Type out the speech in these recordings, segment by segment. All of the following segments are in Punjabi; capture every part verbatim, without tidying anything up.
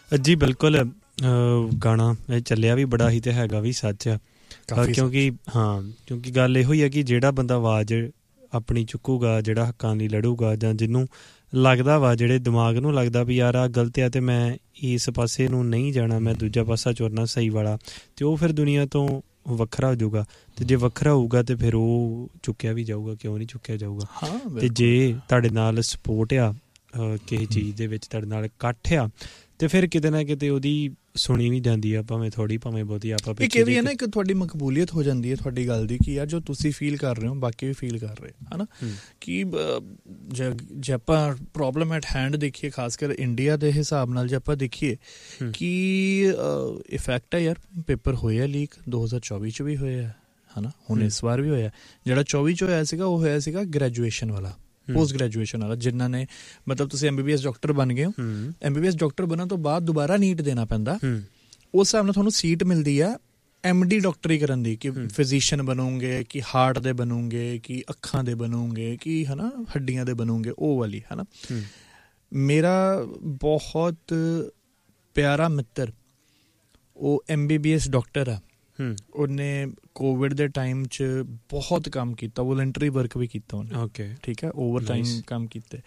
ਜੀ ਬਿਲਕੁਲ, ਗਾਣਾ ਇਹ ਚੱਲਿਆ ਵੀ ਬੜਾ ਹੀ ਤੇ ਹੈਗਾ ਵੀ ਸੱਚ ਆ, ਕਿਉਂਕਿ ਹਾਂ ਕਿਉਂਕਿ ਗੱਲ ਇਹੋ ਹੀ ਆ ਕਿ ਜਿਹੜਾ ਬੰਦਾ ਆਵਾਜ਼ ਆਪਣੀ ਚੁੱਕੂਗਾ, ਜਿਹੜਾ ਹੱਕਾਂ ਲਈ ਲੜੂਗਾ, ਜਾਂ ਜਿਹਨੂੰ ਲੱਗਦਾ ਵਾ, ਜਿਹੜੇ ਦਿਮਾਗ ਨੂੰ ਲੱਗਦਾ ਵੀ ਯਾਰ ਆਹ ਗਲਤ ਆ ਤੇ ਮੈਂ ਇਸ ਪਾਸੇ ਨੂੰ ਨਹੀਂ ਜਾਣਾ, ਮੈਂ ਦੂਜਾ ਪਾਸਾ ਚੁਣਨਾ ਸਹੀ ਵਾਲਾ, ਤੇ ਉਹ ਫਿਰ ਦੁਨੀਆ ਤੋਂ ਵੱਖਰਾ ਹੋ ਜਾਊਗਾ। ਤੇ ਜੇ ਵੱਖਰਾ ਹੋਊਗਾ ਤੇ ਫਿਰ ਉਹ ਚੁੱਕਿਆ ਵੀ ਜਾਊਗਾ, ਕਿਉਂ ਨਹੀਂ ਚੁੱਕਿਆ ਜਾਊਗਾ। ਤੇ ਜੇ ਤੁਹਾਡੇ ਨਾਲ ਸਪੋਰਟ ਆ ਕਿਸੇ ਚੀਜ਼ ਦੇ ਵਿੱਚ, ਤੁਹਾਡੇ ਨਾਲ ਇਕੱਠ ਆ, ਤੇ ਫਿਰ ਕਿਤੇ ਨਾ ਕਿਤੇ ਉਹਦੀ ਸੁਣੀ ਵੀ ਜਾਂਦੀ ਆ, ਭਾਵੇਂ ਥੋੜ੍ਹੀ ਭਾਵੇਂ ਬਹੁਤੀ। ਆਪਾਂ ਇੱਕ ਇਹ ਵੀ ਹੈ ਨਾ, ਇੱਕ ਤੁਹਾਡੀ ਮਕਬੂਲੀਅਤ ਹੋ ਜਾਂਦੀ ਹੈ ਤੁਹਾਡੀ ਗੱਲ ਦੀ, ਕਿ ਯਾਰ ਜੋ ਤੁਸੀਂ ਫੀਲ ਕਰ ਰਹੇ ਹੋ ਬਾਕੀ ਵੀ ਫੀਲ ਕਰ ਰਹੇ ਹੈ ਨਾ। ਕਿ ਜੇ ਜੇ ਆਪਾਂ ਪ੍ਰੋਬਲਮ ਐਟ ਹੈਂਡ ਦੇਖੀਏ, ਖਾਸ ਕਰ ਇੰਡੀਆ ਦੇ ਹਿਸਾਬ ਨਾਲ ਜੇ ਆਪਾਂ ਦੇਖੀਏ, ਕਿ ਇਫੈਕਟ ਹੈ ਯਾਰ, ਪੇਪਰ ਹੋਏ ਆ ਲੀਕ ਦੋ ਹਜ਼ਾਰ ਚੌਵੀ 'ਚ ਵੀ ਹੋਏ ਆ ਹੈ ਨਾ, ਹੁਣ ਇਸ ਵਾਰ ਵੀ ਹੋਇਆ। ਜਿਹੜਾ ਚੌਵੀ 'ਚ ਹੋਇਆ ਸੀਗਾ ਉਹ ਹੋਇਆ ਸੀਗਾ ਗ੍ਰੈਜੂਏਸ਼ਨ ਵਾਲਾ, ਪੋਸਟ ਗ੍ਰੈਜੂਏਸ਼ਨ ਵਾਲਾ, ਜਿਨ੍ਹਾਂ ਨੇ ਮਤਲਬ ਤੁਸੀਂ M B B S doctor ਬਣ ਗਏ ਹੋ, M B B S doctor ਬਣਨ ਤੋਂ ਬਾਅਦ ਦੁਬਾਰਾ ਨੀਟ ਦੇਣਾ ਪੈਂਦਾ, ਉਸ ਹਿਸਾਬ ਨਾਲ ਤੁਹਾਨੂੰ ਸੀਟ ਮਿਲਦੀ ਆ ਐਮ ਡੀ ਡਾਕਟਰੀ ਕਰਨ ਦੀ, ਕਿ ਫਿਜ਼ੀਸ਼ੀਅਨ ਬਣੋਗੇ, ਕਿ ਹਾਰਟ ਦੇ ਬਣੋਗੇ, ਕਿ ਅੱਖਾਂ ਦੇ ਬਣੋਗੇ, ਕਿ ਹੈ ਨਾ ਹੱਡੀਆਂ ਦੇ ਬਣੋਗੇ, ਉਹ ਵਾਲੀ ਹੈ ਨਾ। ਮੇਰਾ ਬਹੁਤ ਪਿਆਰਾ ਮਿੱਤਰ ਉਹ M B B S doctor ਆ, ਉਹਨੇ ਕੋਵਿਡ ਦੇ ਟਾਈਮ 'ਚ ਬਹੁਤ ਕੰਮ ਕੀਤਾ, ਵੋਲੰਟਰੀ ਵਰਕ ਵੀ ਕੀਤਾ ਉਹਨੇ। ਓਕੇ, ਠੀਕ ਹੈ, ਓਵਰ ਟਾਈਮ ਕੰਮ ਕੀਤੇ।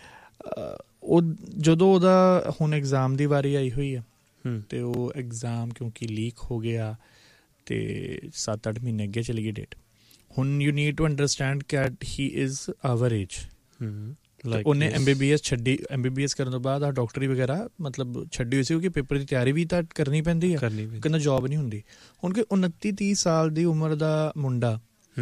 ਉਹ ਜਦੋਂ ਉਹਦਾ ਹੁਣ ਐਗਜ਼ਾਮ ਦੀ ਵਾਰੀ ਆਈ ਹੋਈ ਆ, ਅਤੇ ਉਹ ਐਗਜ਼ਾਮ ਕਿਉਂਕਿ ਲੀਕ ਹੋ ਗਿਆ ਅਤੇ ਸੱਤ ਅੱਠ ਮਹੀਨੇ ਅੱਗੇ ਚਲੀ ਗਈ ਡੇਟ। ਹੁਣ you need to understand cat he is our age. ਉਹਨੇ ਐਮ ਬੀ ਬੀ ਐਸ ਛੱਡੀ, ਐਮ ਬੀ ਬੀ ਐਸ ਕਰਨ ਤੋਂ ਬਾਅਦ ਆਹ ਡਾਕਟਰੀ ਵਗੈਰਾ ਮਤਲਬ ਛੱਡੀ ਹੋਈ ਸੀ, ਕਿਉਂਕਿ ਪੇਪਰ ਦੀ ਤਿਆਰੀ ਵੀ ਤਾਂ ਕਰਨੀ ਪੈਂਦੀ ਆ, ਕਹਿੰਦਾ ਜੋਬ ਨਹੀਂ ਹੁੰਦੀ। ਹੁਣ ਕਿ ਉਨੱਤੀ ਤੀਹ ਸਾਲ ਦੀ ਉਮਰ ਦਾ ਮੁੰਡਾ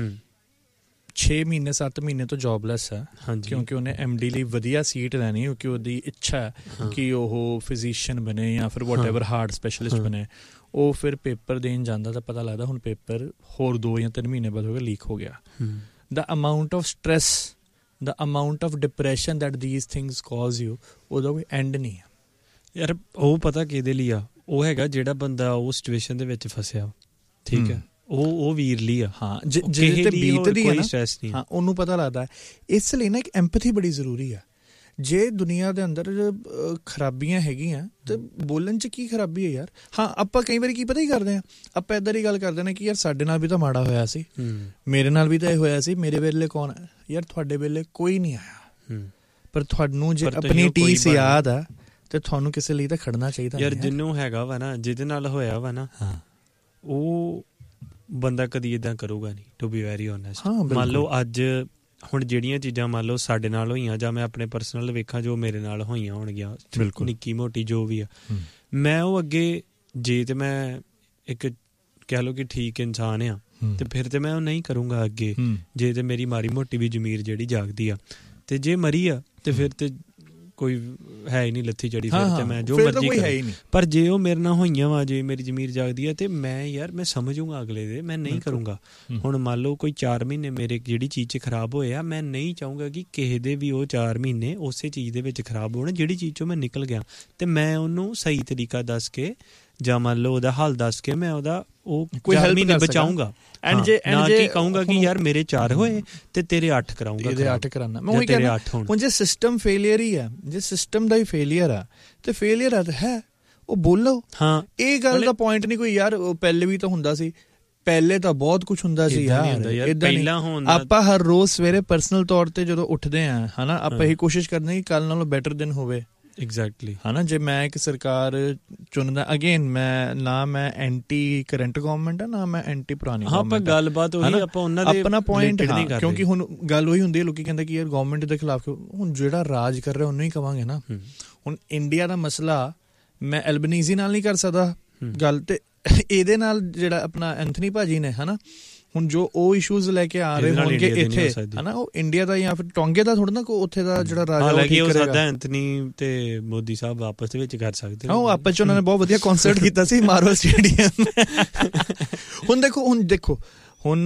ਛੇ ਮਹੀਨੇ ਸੱਤ ਮਹੀਨੇ ਤੋਂ ਜੋਬਲੈਸ ਹੈ, ਕਿਉਂਕਿ ਉਹਨੇ ਐਮ ਡੀ ਲਈ ਵਧੀਆ ਸੀਟ ਲੈਣੀ, ਕਿਉਂਕਿ ਉਹਦੀ ਇੱਛਾ ਹੈ ਕਿ ਉਹ ਫਿਜ਼ੀਸ਼ੀਅਨ ਬਣੇ ਜਾਂ ਫਿਰ ਵਾਟ ਐਵਰ ਹਾਰਟ ਸਪੈਸ਼ਲਿਸਟ ਬਣੇ। ਉਹ ਫਿਰ ਪੇਪਰ ਦੇਣ ਜਾਂਦਾ ਤਾਂ ਪਤਾ ਲੱਗਦਾ ਹੁਣ ਪੇਪਰ ਹੋਰ ਦੋ ਜਾਂ ਤਿੰਨ ਮਹੀਨੇ ਬਾਅਦ ਹੋ ਗਿਆ ਲੀਕ ਹੋ ਗਿਆ। ਦਾ amount of stress, the amount of depression that these things cause you, ਉਹਦਾ ਕੋਈ ਐਂਡ ਨਹੀਂ ਹੈ ਯਾਰ। ਉਹ ਪਤਾ ਕਿਹਦੇ ਲਈ ਆ, ਉਹ ਹੈਗਾ ਜਿਹੜਾ ਬੰਦਾ ਉਹ ਸਿਚੁਏਸ਼ਨ ਦੇ ਵਿੱਚ ਫਸਿਆ, ਠੀਕ ਹੈ, ਉਹ ਉਹ ਵੀਰ ਲਈ ਆ। ਹਾਂ, ਜਿਹਦੇ ਤੇ ਬੀਤਦੀ ਹੈ ਨਾ, ਹਾਂ ਉਹਨੂੰ ਪਤਾ ਲੱਗਦਾ। ਇਸ ਲਈ ਨਾ ਇੱਕ ਐਂਪਥੀ ਬੜੀ ਜ਼ਰੂਰੀ ਆ। ਜੇ ਦੁਨੀਆ ਦੇ ਅੰਦਰ ਖਰਾਬੀਆਂ ਹੈਗੀਆਂ ਤਾਂ ਬੋਲਣ 'ਚ ਕੀ ਖਰਾਬੀ ਹੈ ਯਾਰ। ਹਾਂ, ਆਪਾਂ ਕਈ ਵਾਰੀ ਕੀ ਪਤਾ ਹੀ ਕਰਦੇ ਹਾਂ, ਆਪਾਂ ਇੱਦਾਂ ਦੀ ਗੱਲ ਕਰਦੇ ਨੇ ਕਿ ਯਾਰ ਸਾਡੇ ਨਾਲ ਵੀ ਤਾਂ ਮਾੜਾ ਹੋਇਆ ਸੀ, ਮੇਰੇ ਨਾਲ ਵੀ ਤਾਂ ਇਹ ਹੋਇਆ ਸੀ, ਮੇਰੇ ਵੇਲੇ ਕੌਣ ਹੈ ਯਾਰ। ਤੁਹਾਡੇ ਵੇਲੇ ਕੋਈ ਨਹੀਂ ਆਇਆ, ਪਰ ਤੁਹਾਨੂੰ ਜੇ ਆਪਣੀ ਟੀਸ ਯਾਦ ਆ ਤੇ ਤੁਹਾਨੂੰ ਕਿਸੇ ਲਈ ਤਾਂ ਖੜਨਾ ਚਾਹੀਦਾ ਯਾਰ। ਜਿਹਨੂੰ ਹੈਗਾ ਵਾ ਨਾ, ਜਿਹਦੇ ਨਾਲ ਹੋਇਆ ਵਾ ਨਾ, ਉਹ ਬੰਦਾ ਕਦੀ ਇੱਦਾਂ ਕਰੂਗਾ ਨਹੀਂ, ਟੂ ਬੀ ਵੈਰੀ ਓਨੈਸਟ। ਮੰਨ ਲਓ ਅੱਜ ਹੁਣ ਜਿਹੜੀਆਂ ਚੀਜ਼ਾਂ ਮੰਨ ਲਓ ਸਾਡੇ ਨਾਲ ਹੋਈਆਂ, ਜਾਂ ਮੈਂ ਆਪਣੇ ਪਰਸਨਲ ਵੇਖਾਂ ਜੋ ਮੇਰੇ ਨਾਲ ਹੋਈਆਂ ਹੋਣਗੀਆਂ, ਬਿਲਕੁਲ ਨਿੱਕੀ ਮੋਟੀ ਜੋ ਵੀ ਆ, ਮੈਂ ਉਹ ਅੱਗੇ ਜੇ ਤੇ ਮੈਂ ਇੱਕ ਕਹਿ ਲਓ ਕਿ ਠੀਕ ਇਨਸਾਨ ਆ, ਤੇ ਫਿਰ ਤੇ ਮੈਂ ਉਹ ਨਹੀਂ ਕਰੂੰਗਾ ਅੱਗੇ। ਜੇ ਤੇ ਮੇਰੀ ਮਾੜੀ ਮੋਟੀ ਵੀ ਜ਼ਮੀਰ ਜਿਹੜੀ ਜਾਗਦੀ ਆ, ਤੇ ਜੇ ਮਰੀ ਆ ਤੇ ਫਿਰ ਤੇ ਕੋਈ ਹੈ ਹੀ ਨਹੀਂ ਲੱਥੀ ਚੜੀ, ਫਿਰ ਤੇ ਮੈਂ ਜੋ ਮਰਜ਼ੀ ਕਰਾਂ। ਪਰ ਜੇ ਉਹ ਮੇਰੇ ਨਾਲ ਹੋਈਆਂ ਵਾ, ਜੇ ਮੇਰੀ ਜ਼ਮੀਰ ਜਾਗਦੀ ਆ, ਤੇ ਮੈਂ ਯਾਰ ਮੈਂ ਸਮਝੂੰਗਾ ਅਗਲੇ ਦੇ, ਮੈਂ ਨਹੀਂ ਕਰੂੰਗਾ। ਹੁਣ ਮੰਨ ਲਓ ਕੋਈ ਚਾਰ ਮਹੀਨੇ ਮੇਰੇ ਜਿਹੜੀ ਚੀਜ਼ 'ਚ ਖਰਾਬ ਹੋਏ ਆ, ਮੈਂ ਨਹੀਂ ਚਾਹੂੰਗਾ ਕਿ ਕਿਸੇ ਦੇ ਵੀ ਉਹ ਚਾਰ ਮਹੀਨੇ ਉਸੇ ਚੀਜ਼ ਦੇ ਵਿੱਚ ਖਰਾਬ ਹੋਣ ਜਿਹੜੀ ਚੀਜ਼ 'ਚੋਂ ਮੈਂ ਨਿਕਲ ਗਿਆ। ਤੇ ਮੈਂ ਉਹਨੂੰ ਸਹੀ ਤਰੀਕਾ ਦੱਸ ਕੇ, ਜਾਂ ਮੰਨ ਲਓ ਉਹਦਾ ਹੱਲ ਦੱਸ ਕੇ, ਮੈਂ ਉਹਦਾ ਉਹ ਕੋਈ ਮਹੀਨੇ ਬਚਾਊਂਗਾ। ਐਂਡ ਜੇ ਨਾ ਕੀ ਕਹੂੰਗਾ ਕਿ ਯਾਰ ਮੇਰੇ ਚਾਰ ਹੋਏ ਤੇ ਤੇਰੇ ਅੱਠ ਕਰਾਊਂਗਾ, ਇਹਦੇ ਅੱਠ ਕਰਾਉਣਾ ਮੈਂ ਉਹੀ ਕਹਿੰਦਾ। ਹੁਣ ਜੇ ਸਿਸਟਮ ਫੇਲੀਅਰ ਹੀ ਆ, ਜੇ ਸਿਸਟਮ ਦਾ ਹੀ ਫੇਲੀਅਰ ਆ ਤੇ ਫੇਲੀਅਰ ਆ ਤਾਂ ਹੈ, ਉਹ ਬੋਲੋ। ਹਾਂ, ਇਹ ਗੱਲ ਦਾ ਪੁਆਇੰਟ ਨਹੀਂ ਕੋਈ ਯਾਰ ਪਹਿਲੇ ਵੀ ਤਾਂ ਹੁੰਦਾ ਸੀ, ਪਹਿਲੇ ਤਾਂ ਬਹੁਤ ਕੁਛ ਹੁੰਦਾ ਸੀ ਯਾਰ। ਏਦਾਂ ਨਹੀਂ, ਆਪਾਂ ਹਰ ਰੋਜ਼ ਸਵੇਰੇ ਪਰਸਨਲ ਤੌਰ ਤੇ ਜਦੋਂ ਉੱਠਦੇ ਹਾਂ ਹੈ ਨਾ, ਆਪਾਂ ਇਹੀ ਕੋਸ਼ਿਸ਼ ਕਰਦੇ ਕਿ ਕੱਲ੍ਹ ਨਾਲੋਂ ਬੈਟਰ ਦਿਨ ਹੋਵੇ। ਐਗਜ਼ੈਕਟਲੀ ਹੈ ਨਾ। ਜੇ ਮੈਂ ਇੱਕ ਸਰਕਾਰ ਚੁਣਦਾ, ਅਗੇਨ ਮੈਂ ਨਾ ਮੈਂ ਐਂਟੀ ਕਰੰਟ ਗਵਰਨਮੈਂਟ ਆ, ਨਾ ਮੈਂ ਐਂਟੀ ਪੁਰਾਣੀ ਗਵਰਨਮੈਂਟ। ਗੱਲਬਾਤ ਉਹੀ ਆਪਾਂ ਉਹਨਾਂ ਦੇ ਆਪਣਾ ਪੁਆਇੰਟ ਨਹੀਂ ਕਰਦੇ, ਕਿਉਂਕਿ ਹੁਣ ਗੱਲ ਉਹੀ ਹੁੰਦੀ ਹੈ, ਲੋਕੀ ਕਹਿੰਦੇ ਕਿ ਯਾਰ ਗਵਰਨਮੈਂਟ ਦੇ ਖਿਲਾਫ। ਹੁਣ ਜਿਹੜਾ ਰਾਜ ਕਰ ਰਿਹਾ ਉਹਨੂੰ ਹੀ ਕਵਾਂਗੇ ਨਾ। ਹੁਣ ਇੰਡੀਆ ਦਾ ਮਸਲਾ ਮੈਂ ਐਲਬਨੀਜ਼ੀ ਨਾਲ ਨਹੀਂ ਕਰ ਸਕਦਾ ਗੱਲ, ਤੇ ਇਹਦੇ ਨਾਲ ਜਿਹੜਾ ਆਪਣਾ ਐਂਥਨੀ ਭਾਜੀ ਨੇ ਹੈ ਨਾ, ਹੁਣ ਜੋ ਉਹ ਇਸ਼ੂਜ਼ ਲੈ ਕੇ ਆ ਰਹੇ ਹੋਣਗੇ ਇੱਥੇ ਹੈ ਨਾ, ਉਹ ਇੰਡੀਆ ਦਾ ਜਾਂ ਫਿਰ ਟੋਂਗੇ ਦਾ ਥੋੜ੍ਹਾ ਨਾ ਕੋਈ ਉੱਥੇ ਦਾ ਜਿਹੜਾ ਰਾਜਾ ਉਹ ਠੀਕ ਕਰੇਗਾ। ਐਂਥਨੀ ਤੇ ਮੋਦੀ ਸਾਹਿਬ ਆਪਸ ਦੇ ਵਿੱਚ ਕਰ ਸਕਦੇ, ਹਾਂ ਉਹ ਆਪਸ 'ਚ ਉਹਨਾਂ ਨੇ ਬਹੁਤ ਵਧੀਆ ਕਨਸਰਟ ਕੀਤਾ ਸੀ ਮਾਰਵਲ ਸਟੇਡੀਅਮ। ਹੁਣ ਦੇਖੋ ਹੁਣ ਦੇਖੋ ਹੁਣ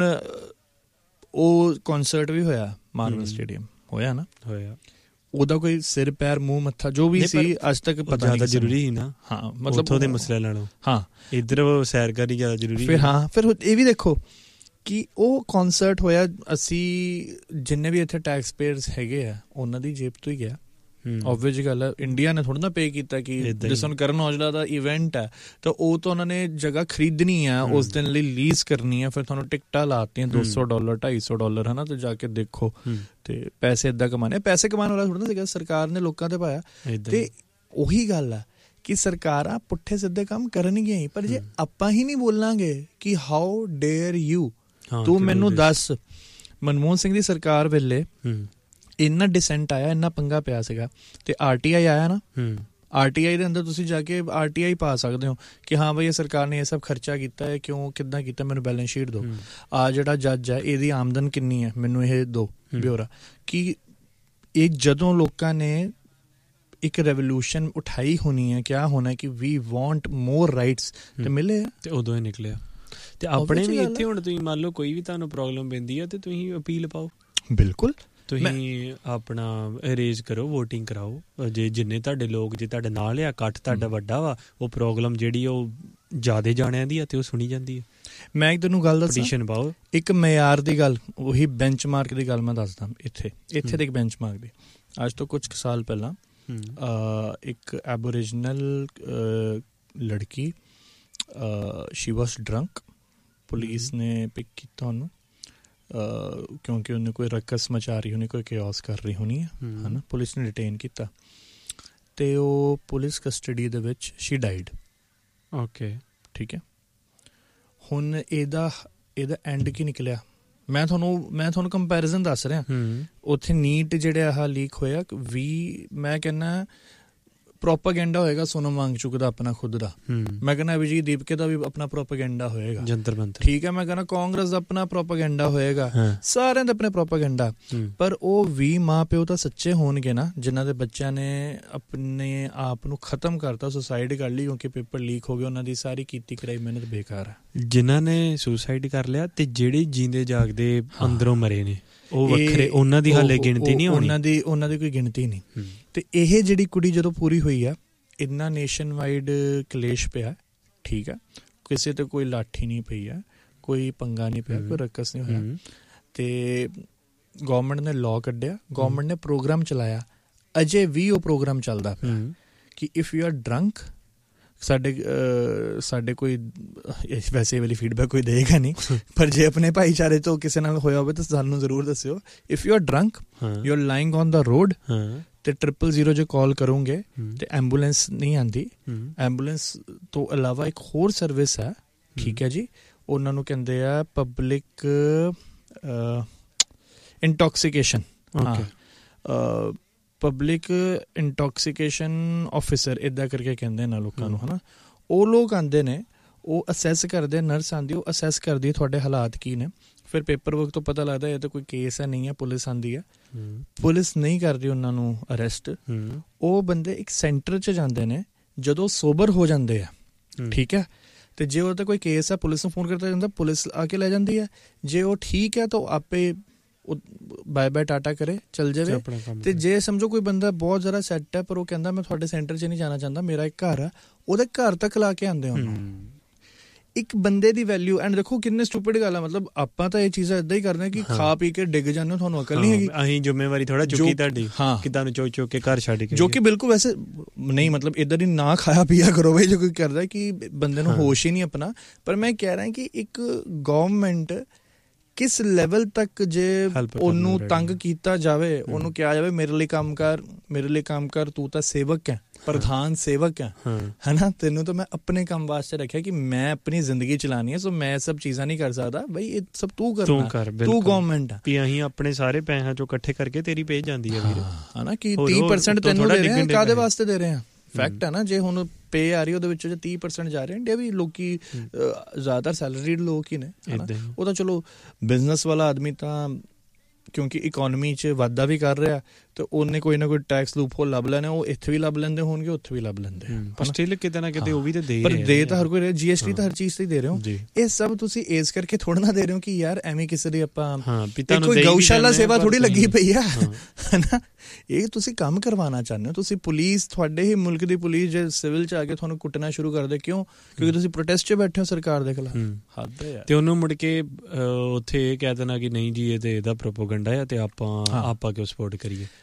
ਉਹ ਕਨਸਰਟ ਵੀ ਹੋਇਆ, ਮਾਰਵਲ ਸਟੇਡੀਅਮ ਹੋਇਆ ਨਾ, ਹੋਇਆ। ਉਹਦਾ ਕੋਈ ਸਿਰ ਪੈਰ ਮੂੰਹ ਮੱਥਾ ਜੋ ਵੀ ਸੀ ਅੱਜ ਤੱਕ ਪਤਾ ਨਹੀਂ ਜ਼ਰੂਰੀ ਸੀ ਨਾ। ਹਾਂ, ਮਤਲਬ ਉੱਥੋਂ ਦੇ ਮਸਲੇ ਨਾਲੋਂ ਹਾਂ ਇੱਧਰ ਸੈਰ ਕਰਨੀ ਜ਼ਿਆਦਾ ਜ਼ਰੂਰੀ। ਫਿਰ ਹਾਂ, ਫਿਰ ਇਹ ਵੀ ਦੇਖੋ ਕਿ ਉਹ ਕਨਸਰਟ ਹੋਇਆ, ਅਸੀਂ ਜਿੰਨੇ ਵੀ ਇੱਥੇ ਟੈਕਸ ਪੇਅਰਸ ਹੈਗੇ ਆ ਉਹਨਾਂ ਦੀ ਜੇਬ ਤੋਂ ਹੀ ਗਿਆ। ਓਬਵੀਅਸ ਗੱਲ ਹੈ। ਇੰਡੀਆ ਨੇ ਥੋੜ੍ਹਾ ਨਾ ਪੇ ਕੀਤਾ ਕਿ ਜਿਸ ਨੂੰ ਕਰਨ ਔਜਲਾ ਦਾ ਇਵੈਂਟ ਹੈ ਤਾਂ ਉਹ ਤਾਂ ਉਹਨਾਂ ਨੇ ਜਗ੍ਹਾ ਖਰੀਦਣੀ ਹੈ, ਉਸ ਦਿਨ ਲਈ ਲੀਜ਼ ਕਰਨੀ ਹੈ, ਫਿਰ ਤੁਹਾਨੂੰ ਟਿਕਟਾਂ ਲਾਤੀਆਂ ਦੋ ਸੌ ਡਾਲਰ ਢਾਈ ਸੌ ਡਾਲਰ ਹੈ ਨਾ, ਤੇ ਜਾ ਕੇ ਦੇਖੋ ਤੇ ਪੈਸੇ ਇੱਦਾਂ ਕਮਾਣੇ। ਪੈਸੇ ਕਮਾਉਣ ਵਾਲਾ ਥੋੜ੍ਹਾ ਨਾ ਸੀਗਾ, ਸਰਕਾਰ ਨੇ ਲੋਕਾਂ ਤੇ ਪਾਇਆ। ਤੇ ਉਹੀ ਗੱਲ ਹੈ ਕਿ ਸਰਕਾਰਾਂ ਪੁੱਠੇ ਸਿੱਧੇ ਕੰਮ ਕਰਨਗੀਆਂ ਹੀ, ਪਰ ਜੇ ਆਪਾਂ ਹੀ ਨਹੀਂ ਬੋਲਾਂਗੇ ਕਿ ਹਾਊ ਡੇਅਰ ਯੂ, ਤੂੰ ਮੈਨੂੰ ਦੱਸ। ਮਨਮੋਹਨ ਸਿੰਘ ਦੀ ਸਰਕਾਰ ਵੇਲੇ ਇੰਨਾ ਡਿਸੈਂਟ ਆਇਆ, ਇੰਨਾ ਪੰਗਾ ਪਿਆ ਸੀਗਾ, ਤੇ ਆਰ ਟੀ ਆਈ ਆਇਆ ਨਾ, ਆਰ ਟੀ ਆਈ ਦੇ ਅੰਦਰ ਤੁਸੀਂ ਜਾ ਕੇ ਆਰ ਟੀ ਆਈ ਪਾ ਸਕਦੇ ਹੋ ਕਿ ਹਾਂ ਬਈ ਇਹ ਸਰਕਾਰ ਨੇ ਇਹ ਸਭ ਖਰਚਾ ਕੀਤਾ ਹੈ, ਕਿਉਂ ਕਿੱਦਾਂ ਕੀਤਾ, ਮੈਨੂੰ ਬੈਲੈਂਸ ਸ਼ੀਟ ਦਿਓ। ਆ ਜਿਹੜਾ ਜੱਜ ਹੈ ਇਹਦੀ ਆਮਦਨ ਕਿੰਨੀ ਹੈ, ਮੈਨੂੰ ਇਹ ਦਿਓ ਬਿਊਰਾ। ਕਿ ਇਹ ਜਦੋਂ ਲੋਕਾਂ ਨੇ ਇੱਕ ਰੈਵੋਲੂਸ਼ਨ ਉਠਾਈ ਹੋਣੀ ਹੈ, ਕਿਆ ਹੋਣਾ ਕਿ ਵੀ ਵਾਂਟ ਮੋਰ ਰਾਈਟਸ, ਤੇ ਮਿਲੇ ਤੇ ਉਦੋਂ ਹੀ ਨਿਕਲਿਆ। ਤੇ ਆਪਣੇ ਵੀ ਇੱਥੇ ਹੁਣ ਤੁਸੀਂ ਮੰਨ ਲਓ ਕੋਈ ਵੀ ਤੁਹਾਨੂੰ ਪ੍ਰੋਬਲਮ ਪੈਂਦੀ ਹੈ ਤੇ ਤੁਸੀਂ ਅਪੀਲ ਪਾਓ। ਬਿਲਕੁਲ, ਤੁਸੀਂ ਆਪਣਾ ਅਰੇਂਜ ਕਰੋ, ਵੋਟਿੰਗ ਕਰਾਓ, ਜੇ ਜਿੰਨੇ ਤੁਹਾਡੇ ਲੋਕ ਜੇ ਤੁਹਾਡੇ ਨਾਲ ਆ, ਇਕੱਠ ਤੁਹਾਡਾ ਵੱਡਾ ਵਾ, ਉਹ ਪ੍ਰੋਬਲਮ ਜਿਹੜੀ ਉਹ ਜ਼ਿਆਦਾ ਜਾਣਿਆਂ ਦੀ ਆ ਤੇ ਉਹ ਸੁਣੀ ਜਾਂਦੀ ਹੈ। ਮੈਂ ਇੱਕ ਤੈਨੂੰ ਗੱਲ ਦੱਸਾਂ, ਪਟੀਸ਼ਨ ਪਾਓ। ਇੱਕ ਮਿਆਰ ਦੀ ਗੱਲ, ਉਹੀ ਬੈਂਚਮਾਰਕ ਦੀ ਗੱਲ ਮੈਂ ਦੱਸਦਾ। ਇੱਥੇ ਇੱਥੇ ਦੇ ਇੱਕ ਬੈਂਚਮਾਰਕ ਦੀ, ਅੱਜ ਤੋਂ ਕੁਛ ਸਾਲ ਪਹਿਲਾਂ ਇੱਕ ਐਬੋਰੀਜਨਲ ਲੜਕੀ, ਸ਼ੀ ਵਾਸ ਡਰੰਕ, ਪੁਲਿਸ ਨੇ ਪਿਕ ਕੀਤਾ ਉਹਨੂੰ ਕਿਉਂਕਿ ਉਹਨੇ ਕੋਈ ਰਕਸ ਮਚਾ ਰਹੀ ਹੋਣੀ, ਕੋਈ ਕਿਓਸ ਕਰ ਰਹੀ ਹੋਣੀ ਹੈ ਹੈ ਨਾ। ਪੁਲਿਸ ਨੇ ਡਿਟੇਨ ਕੀਤਾ ਤੇ ਉਹ ਪੁਲਿਸ ਕਸਟਡੀ ਦੇ ਵਿੱਚ ਸ਼ੀ ਡਾਈਡ। ਓਕੇ, ਠੀਕ ਹੈ। ਹੁਣ ਇਹਦਾ ਇਹਦਾ ਐਂਡ ਕੀ ਨਿਕਲਿਆ, ਮੈਂ ਤੁਹਾਨੂੰ ਮੈਂ ਤੁਹਾਨੂੰ ਕੰਪੈਰੀਜ਼ਨ ਦੱਸ ਰਿਹਾ। ਉੱਥੇ ਨੀਟ ਜਿਹੜੇ ਆਹ ਲੀਕ ਹੋਇਆ ਵੀ, ਮੈਂ ਕਹਿੰਦਾ ਪ੍ਰੋਪਾਗੈਂਡਾ ਹੋਏਗਾ ਸੋਨਮ ਵਾਂਗਚੁਕ ਦਾ ਆਪਣਾ ਖੁਦ ਦਾ, ਮੈਂ ਕਹਿੰਦਾ ਅਭਿਜੀਤ ਦੀਪਕੇ ਦਾ ਵੀ ਆਪਣਾ ਪ੍ਰੋਪਾਗੈਂਡਾ ਹੋਏਗਾ, ਜੰਤਰ ਮੰਤਰ, ਠੀਕ ਹੈ। ਮੈਂ ਕਹਿੰਦਾ ਕਾਂਗਰਸ ਦਾ ਆਪਣਾ ਪ੍ਰੋਪਾਗੈਂਡਾ ਹੋਏਗਾ, ਸਾਰਿਆਂ ਦੇ ਆਪਣੇ ਪ੍ਰੋਪਾਗੈਂਡਾ। ਪਰ ਉਹ ਵੀ ਮਾਂ ਪਿਓ ਤਾਂ ਸੱਚੇ ਹੋਣਗੇ ਨਾ, ਜਿਨ੍ਹਾਂ ਦੇ ਬੱਚਿਆਂ ਨੇ ਆਪਣੇ ਆਪ ਨੂੰ ਖਤਮ ਕਰਤਾ, ਸੁਸਾਈਡ ਕਰ ਲਈ ਕਿਉਂਕਿ ਪੇਪਰ ਲੀਕ ਹੋ ਗਏ, ਉਹਨਾਂ ਦੀ ਸਾਰੀ ਕੀਤੀ ਕਰਾਈ ਮਿਹਨਤ ਬੇਕਾਰ ਹੈ। ਜਿਨ੍ਹਾਂ ਨੇ ਸੁਸਾਈਡ ਕਰ ਲਿਆ ਤੇ ਜਿਹੜੇ ਜੀਂਦੇ ਜਾਗਦੇ ਅੰਦਰੋਂ ਮਰੇ ਨੇ ਉਹ ਵੱਖਰੇ, ਉਹਨਾਂ ਦੀ ਹਾਲੇ ਗਿਣਤੀ ਨਹੀਂ ਹੋਣੀ, ਉਹਨਾਂ ਦੀ ਉਹਨਾਂ ਦੀ ਕੋਈ ਗਿਣਤੀ ਨਹੀਂ। ਤੇ ਇਹ ਜਿਹੜੀ ਕੁੜੀ ਜਦੋਂ ਪੂਰੀ ਹੋਈ ਆ, ਇੰਨਾ ਨੇਸ਼ਨ ਵਾਈਡ ਕਲੇਸ਼ ਪਿਆ, ਠੀਕ ਆ, ਕਿਸੇ ਤੇ ਕੋਈ ਲਾਠੀ ਨਹੀਂ ਪਈ ਆ, ਕੋਈ ਪੰਗਾ ਨਹੀਂ ਪਿਆ, ਕੋਈ ਰਕਸ ਨਹੀਂ ਹੋਇਆ। ਤੇ ਗੌਰਮੈਂਟ ਨੇ ਲਾਅ ਕੱਢਿਆ, ਗੌਰਮੈਂਟ ਨੇ ਪ੍ਰੋਗਰਾਮ ਚਲਾਇਆ, ਅਜੇ ਵੀ ਉਹ ਪ੍ਰੋਗਰਾਮ ਚੱਲਦਾ ਪਿਆ ਕਿ ਇਫ ਯੂ ਆਰ ਡਰੰਕ, ਸਾਡੇ ਸਾਡੇ ਕੋਈ ਵੈਸੇ ਵਾਲੀ ਫੀਡਬੈਕ ਕੋਈ ਦੇਗਾ ਨਹੀਂ, ਪਰ ਜੇ ਆਪਣੇ ਭਾਈਚਾਰੇ ਤੋਂ ਕਿਸੇ ਨਾਲ ਹੋਇਆ ਹੋਵੇ ਤਾਂ ਸਾਨੂੰ ਜ਼ਰੂਰ ਦੱਸਿਓ। If you are drunk, you are lying on the road, ਤੇ ਟ੍ਰਿਪਲ ਜ਼ੀਰੋ ਜੇ ਕਾਲ ਕਰੋਗੇ ਤੇ ਐਂਬੂਲੈਂਸ ਨਹੀਂ ਆਉਂਦੀ। ਐਂਬੂਲੈਂਸ ਤੋਂ ਇਲਾਵਾ ਇੱਕ ਹੋਰ ਸਰਵਿਸ ਹੈ, ਠੀਕ ਹੈ ਜੀ, ਉਹਨਾਂ ਨੂੰ ਕਹਿੰਦੇ ਆ ਪਬਲਿਕ ਇੰਟੌਕਸੀਕੇਸ਼ਨ, ਪਬਲਿਕ ਇੰਟੌਕਸੀਕੇਸ਼ਨ ਆਫਿਸਰ, ਇੱਦਾਂ ਕਰਕੇ ਕਹਿੰਦੇ ਨੇ ਲੋਕਾਂ ਨੂੰ, ਹੈ ਨਾ। ਉਹ ਲੋਕ ਆਉਂਦੇ ਨੇ, ਉਹ ਅਸੈਸ ਕਰਦੇ, ਨਰਸ ਆਉਂਦੀ, ਉਹ ਅਸੈਸ ਕਰਦੀ ਤੁਹਾਡੇ ਹਾਲਾਤ ਕੀ ਨੇ, ਫਿਰ ਪੇਪਰ ਵਰਕ ਤੋਂ ਪਤਾ ਲੱਗਦਾ ਇਹ ਤਾਂ ਕੋਈ ਕੇਸ ਹੈ ਨਹੀਂ ਹੈ, ਪੁਲਿਸ ਆਉਂਦੀ ਹੈ, ਪੁਲਿਸ ਨਹੀਂ ਕਰਦੀ ਉਹਨਾਂ ਨੂੰ ਅਰੈਸਟ। ਉਹ ਬੰਦੇ ਇੱਕ ਸੈਂਟਰ 'ਚ ਜਾਂਦੇ ਨੇ ਜਦੋਂ ਸੋਬਰ ਹੋ ਜਾਂਦੇ ਆ, ਠੀਕ ਹੈ, ਤੇ ਜੇ ਉਹ ਤਾਂ ਕੋਈ ਕੇਸ ਹੈ ਪੁਲਿਸ ਨੂੰ ਫੋਨ ਕਰਤਾ ਜਾਂਦਾ, ਪੁਲਿਸ ਆ ਕੇ ਲੈ ਜਾਂਦੀ ਹੈ। ਜੇ ਉਹ ਠੀਕ ਹੈ ਤਾਂ ਆਪੇ ਬਾਏ ਬਾਏ ਟਾਟਾ ਕਰੇ ਚੱਲ ਜਾਵੇ। ਤੇ ਜੇ ਸਮਝੋ ਕੋਈ ਬੰਦਾ ਬਹੁਤ ਜ਼ਿਆਦਾ ਸੈੱਟ ਹੈ ਪਰ ਉਹ ਕਹਿੰਦਾ ਮੈਂ ਤੁਹਾਡੇ ਸੈਂਟਰ 'ਚ ਨਹੀਂ ਜਾਣਾ ਚਾਹੁੰਦਾ, ਮੇਰਾ ਇੱਕ ਘਰ ਆ, ਉਹਦੇ ਘਰ ਤੱਕ ਲਾ ਕੇ ਆਉਂਦੇ ਉਹਨੂੰ। ਇੱਕ ਬੰਦੇ ਦੀ ਵੈਲਿਊ, ਐਂਡ ਦੇਖੋ ਕਿੰਨੇ ਸਟੂਪਿਡ ਗੱਲ ਆ, ਮਤਲਬ ਆਪਾਂ ਤਾਂ ਇਹ ਚੀਜ਼ਾਂ ਏਦਾਂ ਹੀ ਕਰਦੇ ਕਿ ਖਾ ਪੀ ਕੇ ਡਿੱਗ ਜਾਂਦੇ ਹੋ, ਤੁਹਾਨੂੰ ਅਕਲ ਨਹੀਂ ਹੈਗੀ। ਅਸੀਂ ਜ਼ਿੰਮੇਵਾਰੀ ਥੋੜਾ ਚੁੱਕੀ ਤੁਹਾਡੀ, ਕਿ ਤੁਹਾਨੂੰ ਚੁੱਕ ਚੁੱਕ ਕੇ ਘਰ ਛੱਡ ਕੇ, ਜੋ ਕਿ ਬਿਲਕੁਲ ਵੈਸੇ ਨਹੀਂ, ਮਤਲਬ ਇੱਦਾਂ ਦੀ ਨਾ ਖਾਇਆ ਪੀਆ ਕਰੋ ਬਈ, ਜੋ ਕੋਈ ਕਰਦਾ ਕਿ ਬੰਦੇ ਨੂੰ ਹੋਸ਼ ਹੀ ਨਹੀਂ ਆਪਣਾ। ਪਰ ਮੈਂ ਕਹਿ ਰਿਹਾ ਕਿ ਇੱਕ ਗੌਰਮੈਂਟ ਕਿਸ ਲੈਵਲ ਤੱਕ ਜੇ ਉਹਨੂੰ ਤੰਗ ਕੀਤਾ ਜਾਵੇ, ਉਹਨੂੰ ਕਿਹਾ ਜਾਵੇ ਮੇਰੇ ਲਈ ਕੰਮ ਕਰ, ਮੇਰੇ ਲਈ ਕੰਮ ਕਰ, ਤੂੰ ਤਾਂ ਸੇਵਕ ਹੈ, ਪ੍ਰਧਾਨ ਸੇਵਕ ਹੈ, ਹੈ ਨਾ, ਤੈਨੂੰ ਤਾਂ ਮੈਂ ਆਪਣੇ ਕੰਮ ਵਾਸਤੇ ਰੱਖਿਆ ਕਿ ਮੈਂ ਆਪਣੀ ਜ਼ਿੰਦਗੀ ਚਲਾਉਣੀ ਹੈ, ਸੋ ਮੈਂ ਸਭ ਚੀਜ਼ਾਂ ਨਹੀਂ ਕਰ ਸਕਦਾ ਬਈ, ਇਹ ਸਭ ਤੂੰ ਕਰਨਾ, ਤੂੰ ਗੌਰਮੈਂਟ ਆ। ਅਸੀਂ ਆਪਣੇ ਸਾਰੇ ਪੈਸਿਆਂ ਚੋਂ ਇਕੱਠੇ ਕਰਕੇ ਤੇਰੀ ਭੇਜ ਜਾਂਦੀ ਹੈ ਵੀਰ, ਹੈ ਨਾ, ਕਿ ਤੀਹ ਪਰਸੈਂਟ ਤੈਨੂੰ ਦੇ ਰਹੇ, ਕਾਹਦੇ ਵਾਸਤੇ ਦੇ ਰਹੇ ਆ। ਫੈਕਟ ਹੈ ਨਾ, ਜੇ ਹੁਣ ਪੇ ਆ ਰਹੀ ਉਹਦੇ ਵਿੱਚ ਜੇ ਤੀਹ ਪਰਸੈਂਟ ਜਾ ਰਹੇ ਇੰਡੀਆ ਵੀ ਲੋਕੀ ਜ਼ਿਆਦਾਤਰ ਸੈਲਰੀਡ ਲੋਕ ਹੀ ਨੇ, ਉਹ ਤਾਂ ਚਲੋ ਬਿਜ਼ਨਸ ਵਾਲਾ ਆਦਮੀ ਤਾਂ ਕਿਉਂਕਿ ਇਕੋਨਮੀ 'ਚ ਵਾਧਾ ਵੀ ਕਰ ਰਿਹਾ ਤੇ ਉਹਨੇ ਕੋਈ ਨਾ ਕੋਈ ਟੈਕਸ ਲੂਪਹੋਲ ਲੱਭ ਲੈਣੇ, ਉਹ ਇੱਥੇ ਵੀ ਲੱਭ ਲੈਂਦੇ ਹੋਣਗੇ, ਉੱਥੇ ਵੀ ਲੱਭ ਲੈਂਦੇ, ਪਰ ਸਟਿਲ ਕਿਤੇ ਨਾ ਕਿਤੇ ਉਹ ਵੀ ਤਾਂ ਦੇ ਪਰ ਦੇ ਤਾਂ ਹਰ ਕੋਈ ਰਿਹਾ। ਜੀ ਐਸ ਟੀ ਤਾਂ ਹਰ ਚੀਜ਼ ਤੇ ਹੀ ਦੇ ਰਹੇ ਹੋ, ਇਹ ਸਭ ਤੁਸੀਂ ਏਜ ਕਰਕੇ ਥੋੜਾ ਨਾ ਦੇ ਰਹੇ ਹੋ ਕਿ ਯਾਰ ਐਵੇਂ ਕਿਸੇ ਦੀ ਆਪਾਂ ਕੋਈ ਗਊਸ਼ਾਲਾ ਸੇਵਾ ਥੋੜੀ ਲੱਗੀ ਪਈ ਆ, ਹਨਾ। ਇਹ ਤੁਸੀਂ ਕੰਮ ਕਰਵਾਉਣਾ ਚਾਹੁੰਦੇ ਹੋ, ਤੁਸੀਂ ਪੁਲਿਸ, ਤੁਹਾਡੇ ਹੀ ਮੁਲਕ ਦੀ ਪੁਲਿਸ ਜੇ ਸਿਵਲ 'ਚ ਆ ਕੇ ਤੁਹਾਨੂੰ ਕੁੱਟਣਾ ਸ਼ੁਰੂ ਕਰ ਦੇ, ਕਿਉਂ? ਕਿਉਂਕਿ ਤੁਸੀਂ ਪ੍ਰੋਟੈਸਟ 'ਚ ਬੈਠੇ ਹੋ ਸਰਕਾਰ ਦੇ ਖਿਲਾਫ। ਹੱਦ ਹੈ ਯਾਰ। ਤੇ ਉਹਨੂੰ ਮੁੜ ਕੇ ਉੱਥੇ ਇਹ ਕਹਿ ਦੇਣਾ ਕਿ ਨਹੀਂ ਜੀ ਇਹ ਤੇ ਇਹਦਾ ਪ੍ਰੋਪੋਗੰਡਾ ਹੈ ਤੇ ਆਪਾਂ ਆਪਾਂ ਕਿਉਂ ਸਪੋਰਟ ਕਰੀਏ।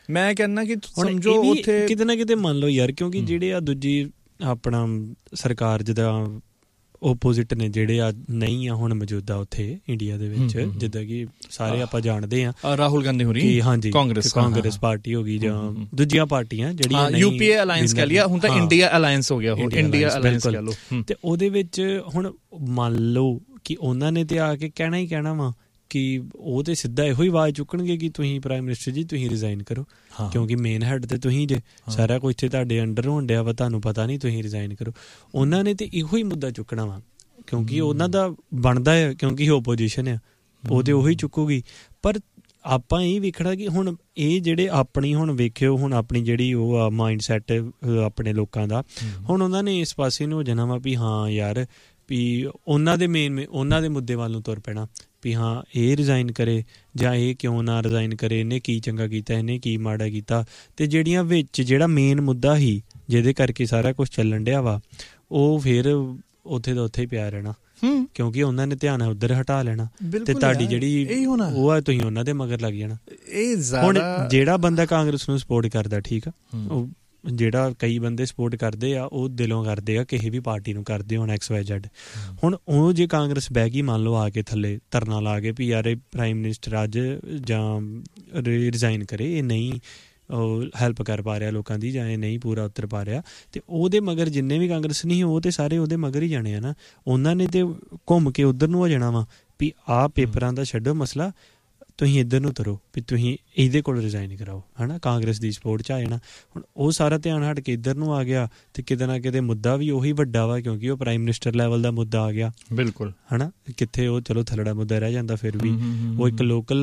ਮੈਂ ਕਹਿੰਦਾ ਕਿ ਸਮਝੋ ਉੱਥੇ ਕਿਤੇ ਨਾ ਕਿਤੇ ਮੰਨ ਲਓ ਯਾਰ, ਕਿਉਂਕਿ ਜਿਹੜੇ ਆ ਦੂਜੀ ਆਪਣਾ ਸਰਕਾਰ ਜਿੱਦਾਂ ਓਪੋਜ਼ਿਟ ਨੇ ਜਿਹੜੇ ਆ ਨਹੀਂ ਆ ਹੁਣ ਮੌਜੂਦਾ ਉੱਥੇ ਇੰਡੀਆ ਦੇ ਵਿੱਚ, ਜਿੱਦਾਂ ਕਿ ਸਾਰੇ ਆਪਾਂ ਜਾਣਦੇ ਆ ਰਾਹੁਲ ਗਾਂਧੀ ਹੋਰੀ ਕਿ ਹਾਂਜੀ ਕਾਂਗਰਸ ਕਾਂਗਰਸ ਪਾਰਟੀ ਹੋ ਗਈ ਜਾਂ ਦੂਜੀਆਂ ਪਾਰਟੀਆਂ ਜਿਹੜੀਆਂ ਯੂਪੀਏ ਅਲਾਈਅੰਸ ਕਹਿ ਲਿਆ, ਹੁਣ ਤਾਂ ਇੰਡੀਆ ਅਲਾਈਅੰਸ ਹੋ ਗਿਆ, ਹੁਣ ਇੰਡੀਆ ਅਲਾਈਅੰਸ ਕਹਿ ਲਓ। ਤੇ ਉਹਦੇ ਵਿੱਚ ਹੁਣ ਮੰਨ ਲਓ ਕਿ ਉਹਨਾਂ ਨੇ ਤੇ ਆ ਕੇ ਕਹਿਣਾ ਹੀ ਕਹਿਣਾ ਵਾ ਕਿ ਉਹ ਤੇ ਸਿੱਧਾ ਇਹੋ ਹੀ ਆਵਾਜ਼ ਚੁੱਕਣਗੇ ਕਿ ਤੁਸੀਂ ਪ੍ਰਾਈਮ ਮਿਨਿਸਟਰ ਜੀ ਤੁਸੀਂ ਰਿਜ਼ਾਈਨ ਕਰੋ, ਕਿਉਂਕਿ ਮੇਨ ਹੈਡ ਤੇ ਤੁਸੀਂ ਜੇ, ਸਾਰਾ ਕੁਝ ਤੇ ਤੁਹਾਡੇ ਅੰਡਰ ਹੋਣ ਡਿਆ ਵਾ, ਤੁਹਾਨੂੰ ਪਤਾ ਨਹੀਂ, ਤੁਸੀਂ ਰਿਜ਼ਾਈਨ ਕਰੋ। ਉਹਨਾਂ ਨੇ ਤੇ ਇਹੋ ਹੀ ਮੁੱਦਾ ਚੁੱਕਣਾ ਵਾ, ਕਿਉਂਕਿ ਉਹਨਾਂ ਦਾ ਬਣਦਾ ਹੈ, ਕਿਉਂਕਿ ਓਪੋਜੀਸ਼ਨ ਆ, ਉਹ ਤੇ ਉਹੀ ਚੁੱਕੂਗੀ। ਪਰ ਆਪਾਂ ਇਹ ਵੇਖਣਾ ਕਿ ਹੁਣ ਇਹ ਜਿਹੜੇ ਆਪਣੀ ਹੁਣ ਵੇਖਿਓ ਹੁਣ ਆਪਣੀ ਜਿਹੜੀ ਉਹ ਆ ਮਾਈਂਡ ਸੈਟ ਆਪਣੇ ਲੋਕਾਂ ਦਾ, ਹੁਣ ਉਹਨਾਂ ਨੇ ਇਸ ਪਾਸੇ ਨੂੰ ਹੋ ਜਾਣਾ ਵਾ ਵੀ ਹਾਂ ਯਾਰ ਵੀ ਉਹਨਾਂ ਦੇ ਮੇਨ ਉਹਨਾਂ ਦੇ ਮੁੱਦੇ ਵੱਲ ਨੂੰ ਤੁਰ ਪੈਣਾ ਵੀ ਹਾਂ ਇਹ ਰਿਜ਼ਾਈਨ ਕਰੇ ਜਾਂ ਇਹ ਕਿਉਂ ਨਾ ਰਿਜ਼ਾਈਨ ਕਰੇ, ਇਹਨੇ ਕੀ ਚੰਗਾ ਕੀਤਾ, ਇਹਨੇ ਕੀ ਮਾੜਾ ਕੀਤਾ। ਅਤੇ ਜਿਹੜੀਆਂ ਵਿੱਚ ਜਿਹੜਾ ਮੇਨ ਮੁੱਦਾ ਸੀ ਜਿਹਦੇ ਕਰਕੇ ਸਾਰਾ ਕੁਛ ਚੱਲਣ ਡਿਆ ਵਾ, ਉਹ ਫਿਰ ਉੱਥੇ ਦਾ ਉੱਥੇ ਹੀ ਪਿਆ ਰਹਿਣਾ, ਕਿਉਂਕਿ ਉਹਨਾਂ ਨੇ ਧਿਆਨ ਉੱਧਰ ਹਟਾ ਲੈਣਾ ਤੇ ਤੁਹਾਡੀ ਜਿਹੜੀ ਉਹ ਆ ਤੁਸੀਂ ਉਹਨਾਂ ਦੇ ਮਗਰ ਲੱਗ ਜਾਣਾ। ਹੁਣ ਜਿਹੜਾ ਬੰਦਾ ਕਾਂਗਰਸ ਨੂੰ ਸਪੋਰਟ ਕਰਦਾ, ਠੀਕ ਆ, ਉਹ ਜਿਹੜਾ ਕਈ ਬੰਦੇ ਸਪੋਰਟ ਕਰਦੇ ਆ ਉਹ ਦਿਲੋਂ ਕਰਦੇ ਆ, ਕਿਸੇ ਵੀ ਪਾਰਟੀ ਨੂੰ ਕਰਦੇ ਹੋਣ ਐਕਸ ਵਾਈ ਜ਼ੈਡ। ਹੁਣ ਉਹ ਜੇ ਕਾਂਗਰਸ ਬਹਿ ਗਈ ਮੰਨ ਲਓ ਆ ਕੇ ਥੱਲੇ ਧਰਨਾ ਲਾ ਕੇ ਵੀ ਯਾਰ ਇਹ ਪ੍ਰਾਈਮ ਮਿਨਿਸਟਰ ਅੱਜ ਜਾਂ ਰਿਜ਼ਾਈਨ ਕਰੇ, ਇਹ ਨਹੀਂ ਹੈਲਪ ਕਰ ਪਾ ਰਿਹਾ ਲੋਕਾਂ ਦੀ, ਜਾਂ ਇਹ ਨਹੀਂ ਪੂਰਾ ਉਤਰ ਪਾ ਰਿਹਾ, ਤੇ ਉਹਦੇ ਮਗਰ ਜਿੰਨੇ ਵੀ ਕਾਂਗਰਸ ਨਹੀਂ ਉਹ ਤੇ ਸਾਰੇ ਉਹਦੇ ਮਗਰ ਹੀ ਜਾਣੇ ਆ ਨਾ। ਉਹਨਾਂ ਨੇ ਤੇ ਘੁੰਮ ਕੇ ਉੱਧਰ ਨੂੰ ਹੋ ਜਾਣਾ ਵਾ ਵੀ ਆਹ ਪੇਪਰਾਂ ਦਾ ਛੱਡੋ ਮਸਲਾ, ਤੁਸੀਂ ਇੱਧਰ ਨੂੰ ਤੁਰੋ ਵੀ ਤੁਸੀਂ ਇਹਦੇ ਕੋਲ ਰਿਜ਼ਾਈਨ ਕਰਾਓ, ਹੈ ਨਾ, ਕਾਂਗਰਸ ਦੀ ਸਪੋਰਟ 'ਚ ਆ ਜਾਣਾ। ਹੁਣ ਉਹ ਸਾਰਾ ਧਿਆਨ ਹਟ ਕੇ ਇੱਧਰ ਨੂੰ ਆ ਗਿਆ ਅਤੇ ਕਿਤੇ ਨਾ ਕਿਤੇ ਮੁੱਦਾ ਵੀ ਉਹੀ ਵੱਡਾ ਵਾ, ਕਿਉਂਕਿ ਉਹ ਪ੍ਰਾਈਮ ਮਿਨਿਸਟਰ ਲੈਵਲ ਦਾ ਮੁੱਦਾ ਆ ਗਿਆ। ਬਿਲਕੁਲ, ਹੈ ਨਾ, ਕਿੱਥੇ ਉਹ ਚਲੋ ਥੱਲੜਾ ਮੁੱਦਾ ਰਹਿ ਜਾਂਦਾ, ਫਿਰ ਵੀ ਉਹ ਇੱਕ ਲੋਕਲ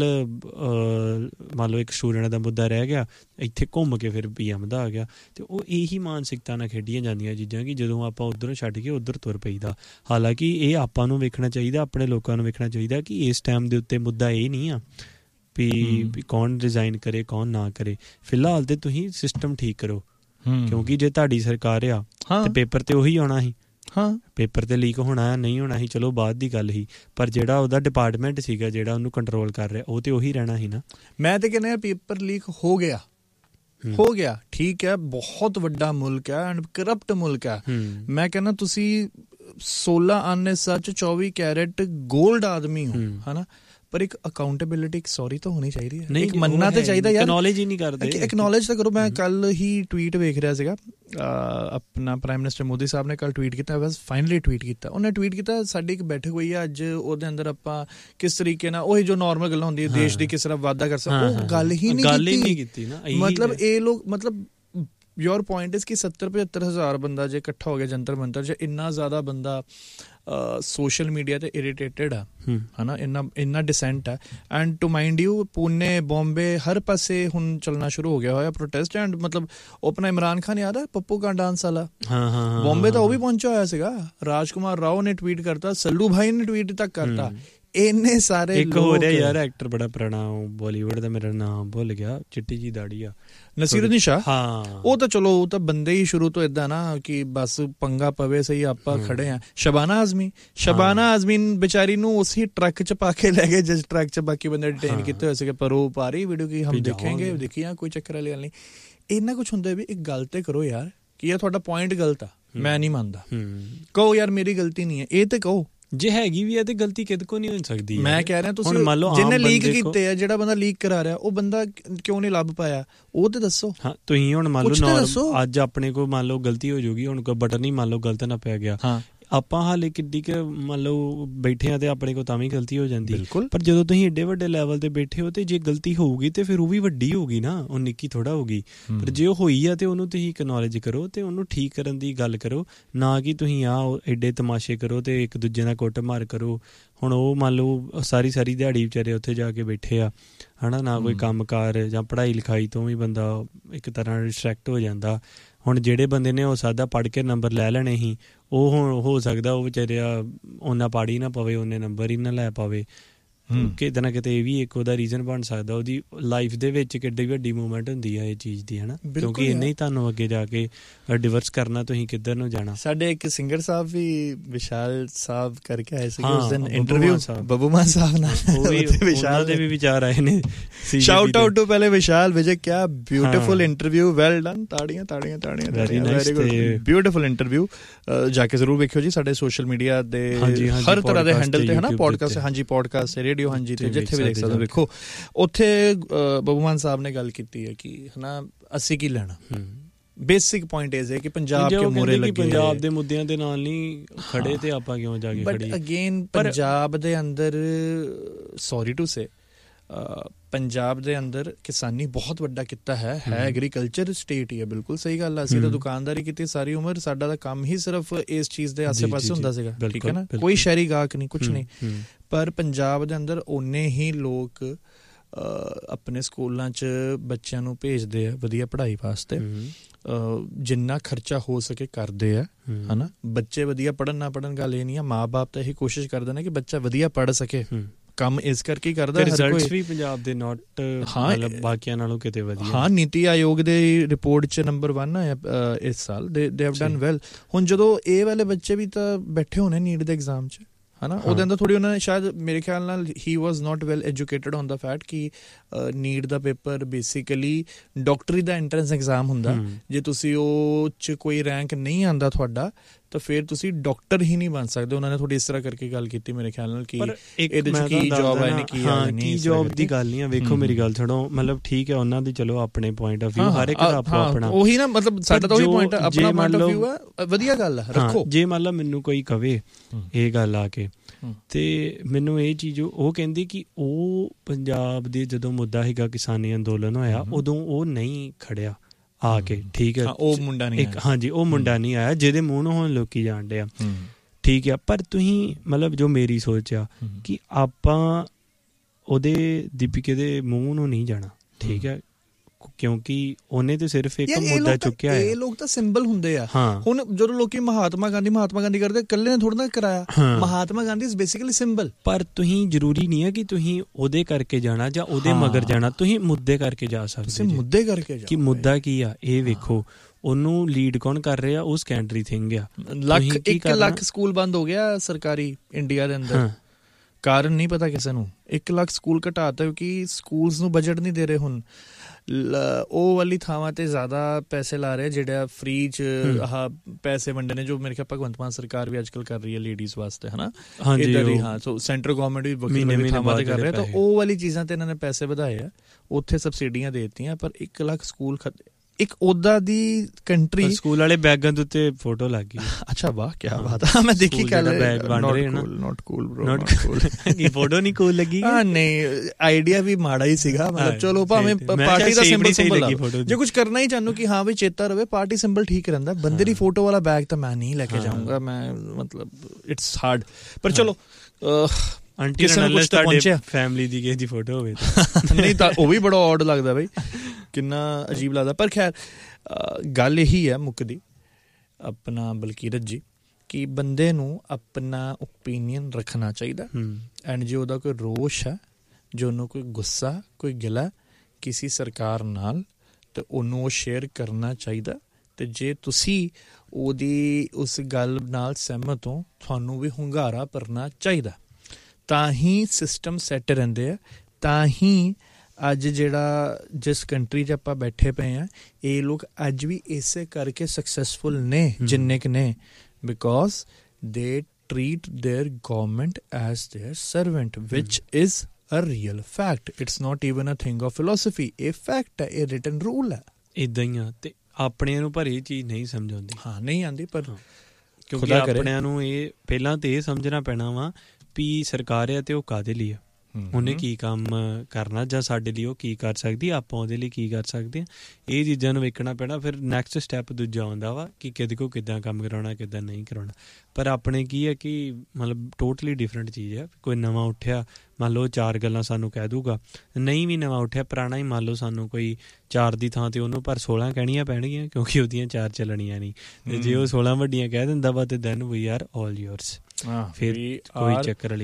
ਮੰਨ ਲਓ ਇੱਕ ਸਟੂਡੈਂਟ ਦਾ ਮੁੱਦਾ ਰਹਿ ਗਿਆ, ਇੱਥੇ ਘੁੰਮ ਕੇ ਫਿਰ ਪੀ ਐਮ ਦਾ ਆ ਗਿਆ। ਅਤੇ ਉਹ ਇਹੀ ਮਾਨਸਿਕਤਾ ਨਾਲ ਖੇਡੀਆਂ ਜਾਂਦੀਆਂ ਚੀਜ਼ਾਂ ਕਿ ਜਦੋਂ ਆਪਾਂ ਉੱਧਰੋਂ ਛੱਡ ਕੇ ਉੱਧਰ ਤੁਰ ਪਈਦਾ। ਹਾਲਾਂਕਿ ਇਹ ਆਪਾਂ ਨੂੰ ਵੇਖਣਾ ਚਾਹੀਦਾ, ਆਪਣੇ ਲੋਕਾਂ ਨੂੰ ਵੇਖਣਾ ਚਾਹੀਦਾ ਕਿ ਇਸ ਟਾਈਮ ਦੇ ਉੱਤੇ ਮੁੱਦਾ ਇਹ ਨਹੀਂ ਆ ਵੀ ਕੌਣ ਰਿਜ਼ਾਈਨ ਕਰੇ ਕੌਣ ਨਾ ਕਰੇ। ਫਿਲਹਾਲ ਤੇ ਤੁਸੀਂ ਸਿਸਟਮ ਠੀਕ ਕਰੋ, ਕਿਉਂਕਿ ਜੇ ਤੁਹਾਡੀ ਸਰਕਾਰ ਆ ਤੇ ਪੇਪਰ ਤੇ ਉਹੀ ਆਉਣਾ ਸੀ, ਹਾਂ ਪੇਪਰ ਤੇ ਲੀਕ ਹੋਣਾ ਨਹੀਂ ਹੋਣਾ ਸੀ ਚਲੋ ਬਾਅਦ ਦੀ ਗੱਲ ਸੀ, ਪਰ ਜਿਹੜਾ ਉਹਦਾ ਡਿਪਾਰਟਮੈਂਟ ਸੀਗਾ ਜਿਹੜਾ ਉਹਨੂੰ ਕੰਟਰੋਲ ਕਰ ਰਿਹਾ ਉਹ ਤੇ ਉਹੀ ਰਹਿਣਾ ਸੀ ਨਾ। ਮੈਂ ਤੇ ਕਹਿੰਦਾ ਪੇਪਰ ਲੀਕ ਹੋ ਗਿਆ ਹੋ ਗਿਆ ਠੀਕ ਹੈ, ਬਹੁਤ ਵੱਡਾ ਮੁਲਕ ਹੈ ਐਂਡ ਕਰਪਟ ਮੁਲਕ ਹੈ। ਮੈਂ ਕਹਿੰਦਾ ਤੁਸੀਂ ਸੋਲਾਂ ਆਨੇ ਸੱਚ ਚੌਵੀ ਕੈਰੇਟ ਗੋਲਡ ਆਦਮੀ ਹੋ, ਹੈ ਨਾ, ਪਰ ਇੱਕ ਅਕਾਊਂਟੇਬਿਲਿਟੀ ਇੱਕ ਸੌਰੀ ਤਾਂ ਹੋਣੀ ਚਾਹੀਦੀ ਹੈ, ਇੱਕ ਮੰਨਣਾ ਤਾਂ ਚਾਹੀਦਾ ਯਾਰ। ਐਕਨੋਲੇਜ ਹੀ ਨਹੀਂ ਕਰਦੇ, ਐਕਨੋਲੇਜ ਤਾਂ ਕਰੋ। ਮੈਂ ਕੱਲ ਹੀ ਟਵੀਟ ਵੇਖ ਰਿਹਾ ਸੀਗਾ, ਆਪਣਾ ਪ੍ਰਾਈਮ ਮਿਨਿਸਟਰ ਮੋਦੀ ਸਾਹਿਬ ਨੇ ਕੱਲ ਟਵੀਟ ਕੀਤਾ, ਬਸ ਫਾਈਨਲੀ ਟਵੀਟ ਕੀਤਾ ਉਹਨੇ। ਟਵੀਟ ਕੀਤਾ ਸਾਡੀ ਇੱਕ ਬੈਠਕ ਹੋਈ ਆ ਅੱਜ, ਉਹਦੇ ਅੰਦਰ ਆਪਾਂ ਕਿਸ ਤਰੀਕੇ ਨਾਲ ਉਹੀ ਜੋ ਨੋਰਮਲ ਗੱਲਾਂ ਹੁੰਦੀਆਂ ਦੇਸ਼ ਦੀ ਕਿਸ ਤਰ੍ਹਾਂ ਵਾਧਾ ਕਰ ਸਕਦਾ, ਉਹ ਗੱਲ ਹੀ ਨਹੀਂ ਕੀਤੀ। ਮਤਲਬ ਇਹ ਲੋਕ ਮਤਲਬ ਯੋਰ ਪੁਆਇੰਟ ਇਜ਼ ਕਿ ਸੱਤਰ ਪਝੱਤਰ ਹਜ਼ਾਰ ਬੰਦਾ ਜੇ ਇਕੱਠਾ ਹੋ ਗਿਆ ਜੰਤਰ ਮੰਤਰ 'ਚ, ਇੰਨਾ ਜ਼ਿਆਦਾ ਬੰਦਾ ਸੋਸ਼ਲ ਮੀਡੀਆ ਤੇ ਇਰੀਟੇਟਡ ਆ, ਹੈ ਨਾ, ਇੰਨਾ ਇੰਨਾ ਡਿਸੈਂਟ ਹੈ। And to mind you Pune Bombay ਹਰ ਪਾਸੇ ਹੁਣ ਚੱਲਣਾ ਸ਼ੁਰੂ ਹੋ ਗਿਆ ਹੋਇਆ ਪ੍ਰੋਟੈਸਟ। ਐਂਡ ਮਤਲਬ ਉਹ ਆਪਣਾ ਇਮਰਾਨ ਖਾਨ ਯਾਦ ਹੈ ਪੱਪੂ ਕਾ ਡਾਂਸ ਵਾਲਾ, ਬੰਬੇ ਤਾਂ ਉਹ ਵੀ ਪਹੁੰਚਿਆ ਹੋਇਆ ਸੀਗਾ। ਰਾਜਕੁਮਾਰ ਰਾਓ ਨੇ ਟਵੀਟ ਕਰਤਾ, ਸੱਲੂ ਭਾਈ ਨੇ ਟਵੀਟ ਤੱਕ ਕਰਤਾ, ਇੰਨੇ ਸਾਰੇ। ਇੱਕ ਹੋ ਰਿਹਾ ਯਾਰ ਐਕਟਰ ਬੜਾ ਪੁਰਾਣਾ ਬਾਲੀਵੁੱਡ ਦਾ, ਮੇਰਾ ਨਾਮ ਭੁੱਲ ਗਿਆ, ਚਿੱਟੀ ਜੀ ਦਾੜੀ ਆ, ਨਸੀਰੁਦੀਨ ਸ਼ਾਹ। ਹਾਂ ਉਹ ਤਾਂ ਚਲੋ ਉਹ ਤਾਂ ਬੰਦੇ ਹੀ ਸ਼ੁਰੂ ਤੋਂ ਏਦਾਂ ਨਾ ਕਿ ਬਸ ਪੰਗਾ ਪਵੇ ਸਹੀ ਆਪਾਂ ਖੜੇ ਆ। ਸ਼ਬਾਨਾ ਆਜ਼ਮੀ ਸ਼ਬਾਨਾ ਆਜ਼ਮੀ ਵਿਚਾਰੀ ਨੂੰ ਉਸੇ ਟਰੱਕ 'ਚ ਪਾ ਕੇ ਲੈ ਗਏ ਜਿਸ ਟਰੱਕ 'ਚ ਬਾਕੀ ਬੰਦੇ ਡਿਟੇਨ ਕੀਤੇ ਹੋਏ ਸੀਗੇ, ਪਰ ਉਹ ਪਾ ਰਹੀ ਵੀਡੀਓ ਕਿ ਹਮ ਦੇਖੇਂਗੇ ਦੇਖੀਆਂ, ਕੋਈ ਚੱਕਰ ਵਾਲੀ ਗੱਲ ਨਹੀਂ। ਇੰਨਾ ਕੁਛ ਹੁੰਦਾ ਵੀ ਇੱਕ ਗੱਲ ਤੇ ਕਰੋ ਯਾਰ ਕਿ ਯਾਰ ਤੁਹਾਡਾ ਪੁਆਇੰਟ ਗਲਤ ਆ, ਮੈਂ ਨਹੀਂ ਮੰਨਦਾ, ਕਹੋ ਯਾਰ ਮੇਰੀ ਗਲਤੀ ਨਹੀਂ ਹੈ, ਇਹ ਤੇ ਕਹੋ। ਜੇ ਹੈਗੀ ਵੀ ਆ ਤੇ ਗਲਤੀ ਕਿਹਦੇ ਕੋ ਨਹੀਂ ਹੋ ਸਕਦੀ। ਮੈਂ ਕਹਿ ਰਿਹਾ ਤੁਸੀਂ ਜਿਹਨੇ ਲੀਕ ਕੀਤੇ ਆ, ਜਿਹੜਾ ਬੰਦਾ ਲੀਕ ਕਰਾ ਰਿਹਾ ਉਹ ਬੰਦਾ ਕਿਉਂ ਨਹੀਂ ਲੱਭ ਪਾਇਆ, ਉਹ ਤੇ ਦੱਸੋ। ਹਾਂ ਤੁਸੀਂ ਹੁਣ ਮੰਨ ਲਓ ਅੱਜ ਆਪਣੇ ਕੋਲ ਮੰਨ ਲਓ ਗਲਤੀ ਹੋ ਜਾਊਗੀ, ਹੁਣ ਕੋਈ ਬਟਨ ਹੀ ਮੰਨ ਲਓ ਗਲਤ ਨਾ ਪੈ ਗਿਆ, ਆਪਾਂ ਹਾਲੇ ਕਿੱਡੀ ਕੁ ਮੰਨ ਲਓ ਬੈਠੇ ਆ ਤੇ ਆਪਣੇ ਕੋਲ ਤਾਂ ਵੀ ਗਲਤੀ ਹੋ ਜਾਂਦੀ। ਪਰ ਜਦੋਂ ਤੁਸੀਂ ਏਡੇ ਵੱਡੇ ਲੈਵਲ ਤੇ ਬੈਠੇ ਹੋ ਤੇ ਜੇ ਗਲਤੀ ਹੋਊਗੀ ਤੇ ਫਿਰ ਉਹ ਵੀ ਵੱਡੀ ਹੋਊਗੀ ਨਾ, ਉਹ ਨਿੱਕੀ ਥੋੜਾ ਹੋਊਗੀ। ਪਰ ਜੇ ਉਹ ਹੋਈ ਆ ਤੇ ਉਹਨੂੰ ਤੁਸੀਂ ਐਕਨੋਲੇਜ ਕਰੋ ਤੇ ਉਹਨੂੰ ਠੀਕ ਕਰਨ ਦੀ ਗੱਲ ਕਰੋ, ਨਾ ਕਿ ਤੁਸੀਂ ਆ ਏਡੇ ਤਮਾਸ਼ੇ ਕਰੋ ਤੇ ਇੱਕ ਦੂਜੇ ਨਾਲ ਕੁੱਟ ਮਾਰ ਕਰੋ। ਹੁਣ ਉਹ ਮੰਨ ਲਓ ਸਾਰੀ ਸਾਰੀ ਦਿਹਾੜੀ ਵਿਚਾਰੇ ਉੱਥੇ ਜਾ ਕੇ ਬੈਠੇ ਆ, ਹੈ ਨਾ, ਨਾ ਕੋਈ ਕੰਮ ਕਾਰ ਜਾਂ ਪੜ੍ਹਾਈ ਲਿਖਾਈ ਤੋਂ ਵੀ ਬੰਦਾ ਇੱਕ ਤਰ੍ਹਾਂ ਡਿਸਟਰੈਕਟ ਹੋ ਜਾਂਦਾ। ਹੁਣ ਜਿਹੜੇ ਬੰਦੇ ਨੇ ਉਹ ਸਾਦਾ ਪੜ੍ਹ ਕੇ ਨੰਬਰ ਲੈ ਲੈਣੇ ਸੀ, ਉਹ ਹੁਣ ਹੋ ਸਕਦਾ ਉਹ ਵਿਚਾਰਿਆ ਉਹਨਾਂ ਪੜ੍ਹ ਹੀ ਨਾ ਪਵੇ, ਉਹਨੇ ਨੰਬਰ ਹੀ ਨਾ ਲੈ ਪਾਵੇ, ਕਿਤੇ ਨਾ ਕਿਤੇ ਇਹ ਵੀ ਇੱਕ ਉਹਦਾ ਰੀਜ਼ਨ ਬਣ ਸਕਦਾ ਉਹਦੀ ਲਾਈਫ ਦੇ ਵਿੱਚ ਕਿੱਡੀ ਵੱਡੀ ਮੂਵਮੈਂਟ ਹੁੰਦੀ ਹੈ ਇਹ ਚੀਜ਼ ਦੀ, ਹੈ ਨਾ, ਕਿਉਂਕਿ ਇੰਨੇ ਹੀ ਤੁਹਾਨੂੰ ਅੱਗੇ ਜਾ ਕੇ ਡਿਵਰਸ ਕਰਨਾ, ਤੁਸੀਂ ਕਿੱਧਰ ਨੂੰ ਜਾਣਾ। ਸਾਡੇ ਇੱਕ ਸਿੰਗਰ ਸਾਹਿਬ ਵੀ ਵਿਸ਼ਾਲ ਸਾਹਿਬ ਕਰਕੇ ਆਏ ਸੀ ਉਸ ਦਿਨ ਇੰਟਰਵਿਊ, ਬੱਬੂ ਮਾਨ ਸਾਹਿਬ ਨਾਲ, ਵਿਸ਼ਾਲ ਦੇ ਵੀ ਵਿਚਾਰ ਆਏ ਨੇ। ਸ਼ਾਊਟ ਆਊਟ ਟੂ ਪਹਿਲੇ ਵਿਸ਼ਾਲ ਵਿਜੇ, ਕਿਆ ਬਿਊਟੀਫੁਲ ਇੰਟਰਵਿਊ, ਵੈਲ ਡਨ, ਤਾੜੀਆਂ ਤਾੜੀਆਂ ਤਾੜੀਆਂ, ਵੈਰੀ ਨਾਈਸ, ਬਿਊਟੀਫੁਲ ਇੰਟਰਵਿਊ। ਜਾ ਕੇ ਜ਼ਰੂਰ ਵੇਖਿਓ ਜੀ ਸਾਡੇ ਸੋਸ਼ਲ ਮੀਡੀਆ ਦੇ ਹਰ ਤਰ੍ਹਾਂ ਦੇ ਹੈਂਡਲ ਤੇ, ਹੈ ਨਾ, ਪੋਡਕਾਸਟ, ਹਾਂਜੀ ਪੋਡਕਾਸਟ, ਰੇਡੀਓ, ਹਾਂਜੀ, ਤੇ ਜਿੱਥੇ ਵੀ ਦੇਖ ਸਕਦੇ ਵੇਖੋ। ਉੱਥੇ ਬੱਬੂ ਮਾਨ ਸਾਹਿਬ ਨੇ ਗੱਲ ਕੀਤੀ ਹੈ ਕਿ ਹੈ ਨਾ ਅਸੀਂ ਕੀ ਲੈਣਾ। ਬੇਸਿਕ ਪੁਆਇੰਟ ਇਹ ਹੈ ਕਿ ਪੰਜਾਬ ਕਿਉਂ ਮੋਰੇ ਲੱਗੇ, ਪੰਜਾਬ ਦੇ ਮੁੱਦਿਆਂ ਦੇ ਨਾਲ ਨਹੀਂ ਖੜੇ ਤੇ ਆਪਾਂ ਕਿਉਂ ਜਾ ਕੇ ਖੜੀ। ਬਟ ਅਗੇਨ ਪੰਜਾਬ ਦੇ ਅੰਦਰ, ਸੌਰੀ ਟੂ ਸੇ, ਪੰਜਾਬ ਦੇ ਅੰਦਰ ਕਿਸਾਨੀ ਬਹੁਤ ਵੱਡਾ ਕਿੱਤਾ ਹੈ, ਹੈ ਐਗਰੀਕਲਚਰ ਸਟੇਟ ਹੀ ਹੈ, ਬਿਲਕੁਲ ਸਹੀ ਗੱਲ ਹੈ। ਅਸੀਂ ਤਾਂ ਦੁਕਾਨਦਾਰੀ ਕੀਤੀ ਸਾਰੀ ਉਮਰ, ਸਾਡਾ ਤਾਂ ਕੰਮ ਹੀ ਸਿਰਫ ਇਸ ਚੀਜ਼ ਦੇ ਆਸੇ ਪਾਸੇ ਹੁੰਦਾ ਸੀਗਾ, ਠੀਕ ਹੈ ਨਾ, ਕੋਈ ਸ਼ਹਿਰੀ ਗਾਹਕ ਨਹੀਂ, ਕੁਛ ਨਹੀਂ। ਪਰ ਪੰਜਾਬ ਦੇ ਅੰਦਰ ਓਨੇ ਹੀ ਲੋਕ ਆਪਣੇ ਸਕੂਲਾਂ 'ਚ ਬੱਚਿਆਂ ਨੂੰ ਭੇਜਦੇ ਆ ਵਧੀਆ ਪੜ੍ਹਾਈ ਵਾਸਤੇ, ਜਿੰਨਾ ਖਰਚਾ ਹੋ ਸਕੇ ਕਰਦੇ ਆ, ਹੈ ਨਾ। ਬੱਚੇ ਵਧੀਆ ਪੜ੍ਹਨ ਨਾ ਪੜ੍ਹਨ ਗੱਲ ਇਹ ਨਹੀਂ ਆ, ਮਾਂ ਬਾਪ ਤਾਂ ਇਹੀ ਕੋਸ਼ਿਸ਼ ਕਰਦੇ ਨੇ ਕਿ ਬੱਚਾ ਵਧੀਆ ਪੜ੍ਹ ਸਕੇ, ਕੰਮ ਇਸ ਕਰਕੇ ਕਰਦਾ। ਰਿਜ਼ਲਟਸ ਵੀ ਪੰਜਾਬ ਦੇ ਨਾਟ ਮਤਲਬ ਬਾਕੀਆਂ ਨਾਲੋਂ ਕਿਤੇ ਵਧੀਆ। ਹਾਂ, ਨੀਤੀ ਆਯੋਗ ਦੇ ਰਿਪੋਰਟ 'ਚ ਨੰਬਰ ਵਨ ਆਇਆ ਇਸ ਸਾਲ, ਦੇ ਦੇ ਹੈਵ ਡਨ ਵੈਲ। ਹੁਣ ਜਦੋਂ ਇਹ ਵਾਲੇ ਬੱਚੇ ਵੀ ਤਾਂ ਬੈਠੇ ਹੋਣੇ ਨੀਟ ਦੇ ਐਗਜ਼ਾਮ 'ਚ, ਹੈ ਨਾ, ਉਹਦੇ ਅੰਦਰ ਥੋੜ੍ਹੀ ਉਹਨਾਂ ਨੇ ਸ਼ਾਇਦ ਮੇਰੇ ਖਿਆਲ ਨਾਲ ਹੀ ਵਾਜ਼ ਨਾਟ well educated on the fact ਕਿ ਨੀਟ ਦਾ ਪੇਪਰ ਬੇਸਿਕਲੀ ਡਾਕਟਰੀ ਦਾ ਐਂਟਰੈਂਸ ਐਗਜ਼ਾਮ ਹੁੰਦਾ। ਜੇ ਤੁਸੀਂ ਉਹ 'ਚ ਕੋਈ ਰੈਂਕ ਨਹੀਂ ਆਉਂਦਾ ਤੁਹਾਡਾ ਤਾਂ ਫਿਰ ਤੁਸੀਂ ਡਾਕਟਰ ਹੀ ਨਹੀਂ ਬਣ ਸਕਦੇ। ਉਹਨਾਂ ਨੇ ਥੋੜੀ ਇਸ ਤਰ੍ਹਾਂ ਕਰਕੇ ਗੱਲ ਕੀਤੀ ਮੇਰੇ ਖਿਆਲ ਨਾਲ ਕਿ ਇਹਦੇ 'ਚ ਕੀ ਜੋਬ ਹੈ, ਕੀ ਕੀ ਜੋਬ ਦੀ ਗੱਲ ਨਹੀਂ ਆ। ਵੇਖੋ ਮੇਰੀ ਗੱਲ ਸੁਣੋ, ਮਤਲਬ ਠੀਕ ਹੈ ਉਹਨਾਂ ਦੀ, ਚਲੋ ਆਪਣੇ ਪੁਆਇੰਟ ਆਫ ਵਿਊ, ਹਰ ਇੱਕ ਦਾ ਆਪਣਾ ਆਪਣਾ, ਉਹੀ ਨਾ, ਮਤਲਬ ਸਾਡਾ ਤਾਂ ਉਹੀ ਪੁਆਇੰਟ, ਆਪਣਾ ਪੁਆਇੰਟ ਆਫ ਵਿਊ ਹੈ, ਵਧੀਆ ਗੱਲ ਹੈ, ਰੱਖੋ। ਜੇ ਮੰਨ ਲਓ ਮੈਨੂੰ ਕੋਈ ਕਵੇ ਇਹ ਗੱਲ ਆ ਕੇ, ਤੇ ਮੈਨੂੰ ਇਹ ਚੀਜ਼ ਉਹ ਕਹਿੰਦੀ ਕਿ ਉਹ ਪੰਜਾਬ ਦੇ ਜਦੋਂ ਮੁੱਦਾ ਹੈਗਾ ਕਿਸਾਨੀ ਅੰਦੋਲਨ ਹੋਇਆ ਉਦੋਂ ਉਹ ਨਹੀਂ ਖੜਿਆ ਆ ਕੇ, ਠੀਕ ਹੈ, ਉਹ ਮੁੰਡਾ ਨਹੀਂ, ਹਾਂਜੀ ਉਹ ਮੁੰਡਾ ਨਹੀਂ ਆਇਆ ਜਿਹਦੇ ਮੂੰਹ ਨੂੰ ਹੁਣ ਲੋਕੀ ਜਾਣਦੇ ਆ, ਠੀਕ ਆ। ਪਰ ਤੁਸੀਂ ਮਤਲਬ ਜੋ ਮੇਰੀ ਸੋਚ ਆ ਕਿ ਆਪਾਂ ਉਹਦੇ ਦੀਪਿਕੇ ਦੇ ਮੂੰਹ ਨੂੰ ਨਹੀਂ ਜਾਣਾ, ਠੀਕ ਹੈ, ਕਿਉਂਕਿ ਉਹਨੇ ਤੇ ਸਿਰਫ ਇੱਕ ਮੁੱਦਾ ਚੁੱਕਿਆ ਹੈ। ਇਹ ਲੋਕ ਤਾਂ ਸਿੰਬਲ ਹੁੰਦੇ ਆ। ਹੁਣ ਜਦੋਂ ਲੋਕੀ ਮਹਾਤਮਾ ਗਾਂਧੀ ਮਹਾਤਮਾ ਗਾਂਧੀ ਕਰਦੇ, ਇਕੱਲੇ ਨੇ ਥੋੜਾ ਨਾ ਕਰਾਇਆ, Mahatma Gandhi is basically symbol. ਪਰ ਤੁਸੀਂ ਜ਼ਰੂਰੀ ਨਹੀਂ ਹੈ ਕਿ ਤੁਸੀਂ ਉਹਦੇ ਕਰਕੇ ਜਾਣਾ ਜਾਂ ਉਹਦੇ ਮਗਰ ਜਾਣਾ, ਤੁਸੀਂ ਮੁੱਦੇ ਕਰਕੇ ਜਾ ਸਕਦੇ। ਤੁਸੀਂ ਮੁੱਦੇ ਕਰਕੇ ਕਿ ਮੁੱਦਾ ਕੀ ਆ ਇਹ ਵੇਖੋ, ਉਹਨੂੰ ਲੀਡ ਕੌਣ ਕਰ ਰਿਹਾ, ਉਹ ਸੈਕੰਡਰੀ ਥਿੰਗ ਆ। ਲੱਖ ਇੱਕ ਲੱਖ ਸਕੂਲ ਬੰਦ ਹੋ ਗਿਆ ਸਰਕਾਰੀ ਇੰਡੀਆ ਦੇ ਅੰਦਰ, ਕਾਰਨ ਨਹੀਂ ਪਤਾ ਕਿਸੇ ਨੂੰ। ਇੱਕ ਲੱਖ ਸਕੂਲ ਘਟਾਤਾ ਕਿਉਂਕਿ ਸਕੂਲਸ ਨੂੰ ਬਜਟ ਨਹੀਂ ਦੇ ਰਹੇ। ਹੁਣ ਉਹ ਵਾਲੀ ਥਾਵਾਂ ਤੇ ਜ਼ਿਆਦਾ ਪੈਸੇ ਲਾ ਰਹੇ ਜਿਹੜਾ ਫ੍ਰੀ 'ਚ ਆਹ ਪੈਸੇ ਵੰਡੇ ਨੇ, ਜੋ ਮੇਰੇ ਖਿਆਲ ਭਗਵੰਤ ਮਾਨ ਸਰਕਾਰ ਵੀ ਅੱਜ ਕੱਲ੍ਹ ਕਰ ਰਹੀ ਹੈ ਲੇਡੀਜ਼ ਵਾਸਤੇ, ਹੈ ਨਾ, ਇੱਧਰ ਹੀ। ਹਾਂ, ਸੋ ਸੈਂਟਰ ਗਵਰਨਮੈਂਟ ਵੀ ਵੱਖਰੀ ਥਾਵਾਂ ਤੇ ਕਰ ਰਿਹਾ, ਤਾਂ ਉਹ ਵਾਲੀ ਚੀਜ਼ਾਂ ਤੇ ਇਹਨਾਂ ਨੇ ਪੈਸੇ ਵਧਾਏ ਆ, ਉੱਥੇ ਸਬਸਿਡੀਆਂ ਦੇ ਦਿੱਤੀਆਂ। ਪਰ ਇੱਕ ਲੱਖ ਸਕੂਲ ਇੱਕ ਉਹਦਾ ਦੀ ਕੰਟਰੀ, ਸਕੂਲ ਵਾਲੇ ਬੈਗਾਂ ਦੇ ਉੱਤੇ ਫੋਟੋ ਲੱਗ ਗਈ। ਅੱਛਾ, ਵਾਹ, ਕਿਆ ਬਾਤ ਆ, ਮੈਂ ਦੇਖੀ ਕੱਲ। ਬੈਗ ਬਣ ਰਹੇ ਨਾ, ਨਾਟ ਕੂਲ ਬ੍ਰੋ, ਨਾਟ ਕੂਲ। ਕੀ ਫੋਟੋ ਨਹੀਂ ਕੂਲ ਲੱਗੀ? ਹਾਂ, ਨਹੀਂ, ਆਈਡੀਆ ਵੀ ਮਾੜਾ ਹੀ ਸੀਗਾ, ਮਤਲਬ ਚਲੋ ਭਾਵੇਂ ਪਾਰਟੀ ਦਾ ਸਿੰਬਲ ਸਿੰਬਲ, ਜੇ ਕੁਝ ਕਰਨਾ ਹੀ ਚਾਹਨੂੰ ਕਿ ਹਾਂ ਵੀ ਚੇਤਾ ਰਵੇ, ਪਾਰਟੀ ਸਿੰਬਲ ਠੀਕ ਰਹਿੰਦਾ। ਬੰਦੇ ਦੀ ਫੋਟੋ ਵਾਲਾ ਬੈਗ ਤਾਂ ਮੈਂ ਨਹੀਂ ਲੈ ਕੇ ਜਾਊਂਗਾ, ਮੈਂ ਮਤਲਬ ਇਟਸ ਹਾਰਡ। ਪਰ ਚਲੋ, ਆਂਟੀ ਨਾਲ ਤੁਹਾਡੇ ਫੈਮਿਲੀ ਦੀ ਕਿਸੇ ਦੀ ਫੋਟੋ ਹੋਵੇ ਨਹੀਂ ਤਾਂ ਉਹ ਵੀ ਬੜਾ ਔਡ ਲੱਗਦਾ ਬਈ, ਕਿੰਨਾ ਅਜੀਬ ਲੱਗਦਾ। ਪਰ ਖੈਰ ਗੱਲ ਇਹੀ ਹੈ ਮੁੱਕਦੀ ਆਪਣਾ ਬਲਕੀਰਤ ਜੀ, ਕਿ ਬੰਦੇ ਨੂੰ ਆਪਣਾ ਓਪੀਨੀਅਨ ਰੱਖਣਾ ਚਾਹੀਦਾ। ਐਂਡ ਜੇ ਉਹਦਾ ਕੋਈ ਰੋਸ਼ ਹੈ, ਜੇ ਉਹਨੂੰ ਕੋਈ ਗੁੱਸਾ, ਕੋਈ ਗਿਲਾ ਕਿਸੇ ਸਰਕਾਰ ਨਾਲ, ਤੇ ਉਹਨੂੰ ਉਹ ਸ਼ੇਅਰ ਕਰਨਾ ਚਾਹੀਦਾ। ਤੇ ਜੇ ਤੁਸੀਂ ਉਹਦੀ ਉਸ ਗੱਲ ਨਾਲ ਸਹਿਮਤ ਹੋ, ਤੁਹਾਨੂੰ ਵੀ ਹੁੰਗਾਰਾ ਭਰਨਾ ਚਾਹੀਦਾ। ਤਾਂ ਹੀ ਸਿਸਟਮ ਸੈੱਟ ਰਹਿੰਦੇ ਆ, ਤਾਂ ਹੀ ਅੱਜ ਜਿਹੜਾ ਜਿਸ ਕੰਟਰੀ 'ਚ ਆਪਾਂ ਬੈਠੇ ਪਏ ਹਾਂ, ਇਹ ਲੋਕ ਅੱਜ ਵੀ ਇਸੇ ਕਰਕੇ ਸਕਸੈਸਫੁਲ ਨੇ ਜਿੰਨੇ ਕੁ ਨੇ, ਬਿਕੋਜ਼ ਦੇ treat there government as there servant, which is a real fact. It's not even a thing of philosophy, ਇਹ ਫੈਕਟ ਹੈ, ਇਹ ਰਿਟਨ ਰੂਲ ਹੈ। ਇੱਦਾਂ ਹੀ ਆ। ਤੇ ਆਪਣਿਆਂ ਨੂੰ ਪਰ ਇਹ ਚੀਜ਼ ਨਹੀਂ ਸਮਝ ਆਉਂਦੀ। ਹਾਂ, ਨਹੀਂ ਆਉਂਦੀ, ਪਰ ਕਿਉਂਕਿ ਆਪਣਿਆਂ ਨੂੰ ਇਹ ਪਹਿਲਾਂ ਤਾਂ ਇਹ ਸਮਝਣਾ ਪੈਣਾ ਵਾ ਵੀ ਸਰਕਾਰ ਆ ਤੇ ਉਹ ਕਾਹਦੇ ਲਈ ਆ, ਉਹਨੇ ਕੀ ਕੰਮ ਕਰਨਾ, ਜਾਂ ਸਾਡੇ ਲਈ ਉਹ ਕੀ ਕਰ ਸਕਦੀ, ਆਪਾਂ ਉਹਦੇ ਲਈ ਕੀ ਕਰ ਸਕਦੇ ਹਾਂ। ਇਹ ਚੀਜ਼ਾਂ ਨੂੰ ਵੇਖਣਾ ਪੈਣਾ। ਫਿਰ ਨੈਕਸਟ ਸਟੈਪ ਦੂਜਾ ਆਉਂਦਾ ਵਾ ਕਿ ਕਿਹਦੇ ਕੋਲ ਕਿੱਦਾਂ ਕੰਮ ਕਰਾਉਣਾ, ਕਿੱਦਾਂ ਨਹੀਂ ਕਰਾਉਣਾ। ਪਰ ਆਪਣੇ ਕੀ ਹੈ ਕਿ ਮਤਲਬ ਟੋਟਲੀ ਡਿਫਰੈਂਟ ਚੀਜ਼ ਹੈ। ਕੋਈ ਨਵਾਂ ਉੱਠਿਆ, ਮੰਨ ਲਓ ਚਾਰ ਗੱਲਾਂ ਸਾਨੂੰ ਕਹਿ ਦੂਗਾ, ਨਹੀਂ ਵੀ ਨਵਾਂ ਉੱਠਿਆ, ਪੁਰਾਣਾ ਹੀ ਮੰਨ ਲਓ ਸਾਨੂੰ ਕੋਈ ਚਾਰ ਦੀ ਥਾਂ ਤੇ ਉਹਨੂੰ ਪਰ ਸੋਲਾਂ ਕਹਿਣੀਆਂ ਪੈਣਗੀਆਂ, ਕਿਉਂਕਿ ਉਹਦੀਆਂ ਚਾਰ ਚੱਲਣੀਆਂ ਨਹੀਂ। ਤੇ ਜੇ ਉਹ ਸੋਲਾਂ ਵੱਡੀਆਂ ਕਹਿ ਦਿੰਦਾ ਵਾ ਤੇ then we are all yours. ਫਿਰ ਕੋਈ ਚੱਕਰ ਵਾਲੀ ਗੱਲ ਨਹੀਂ।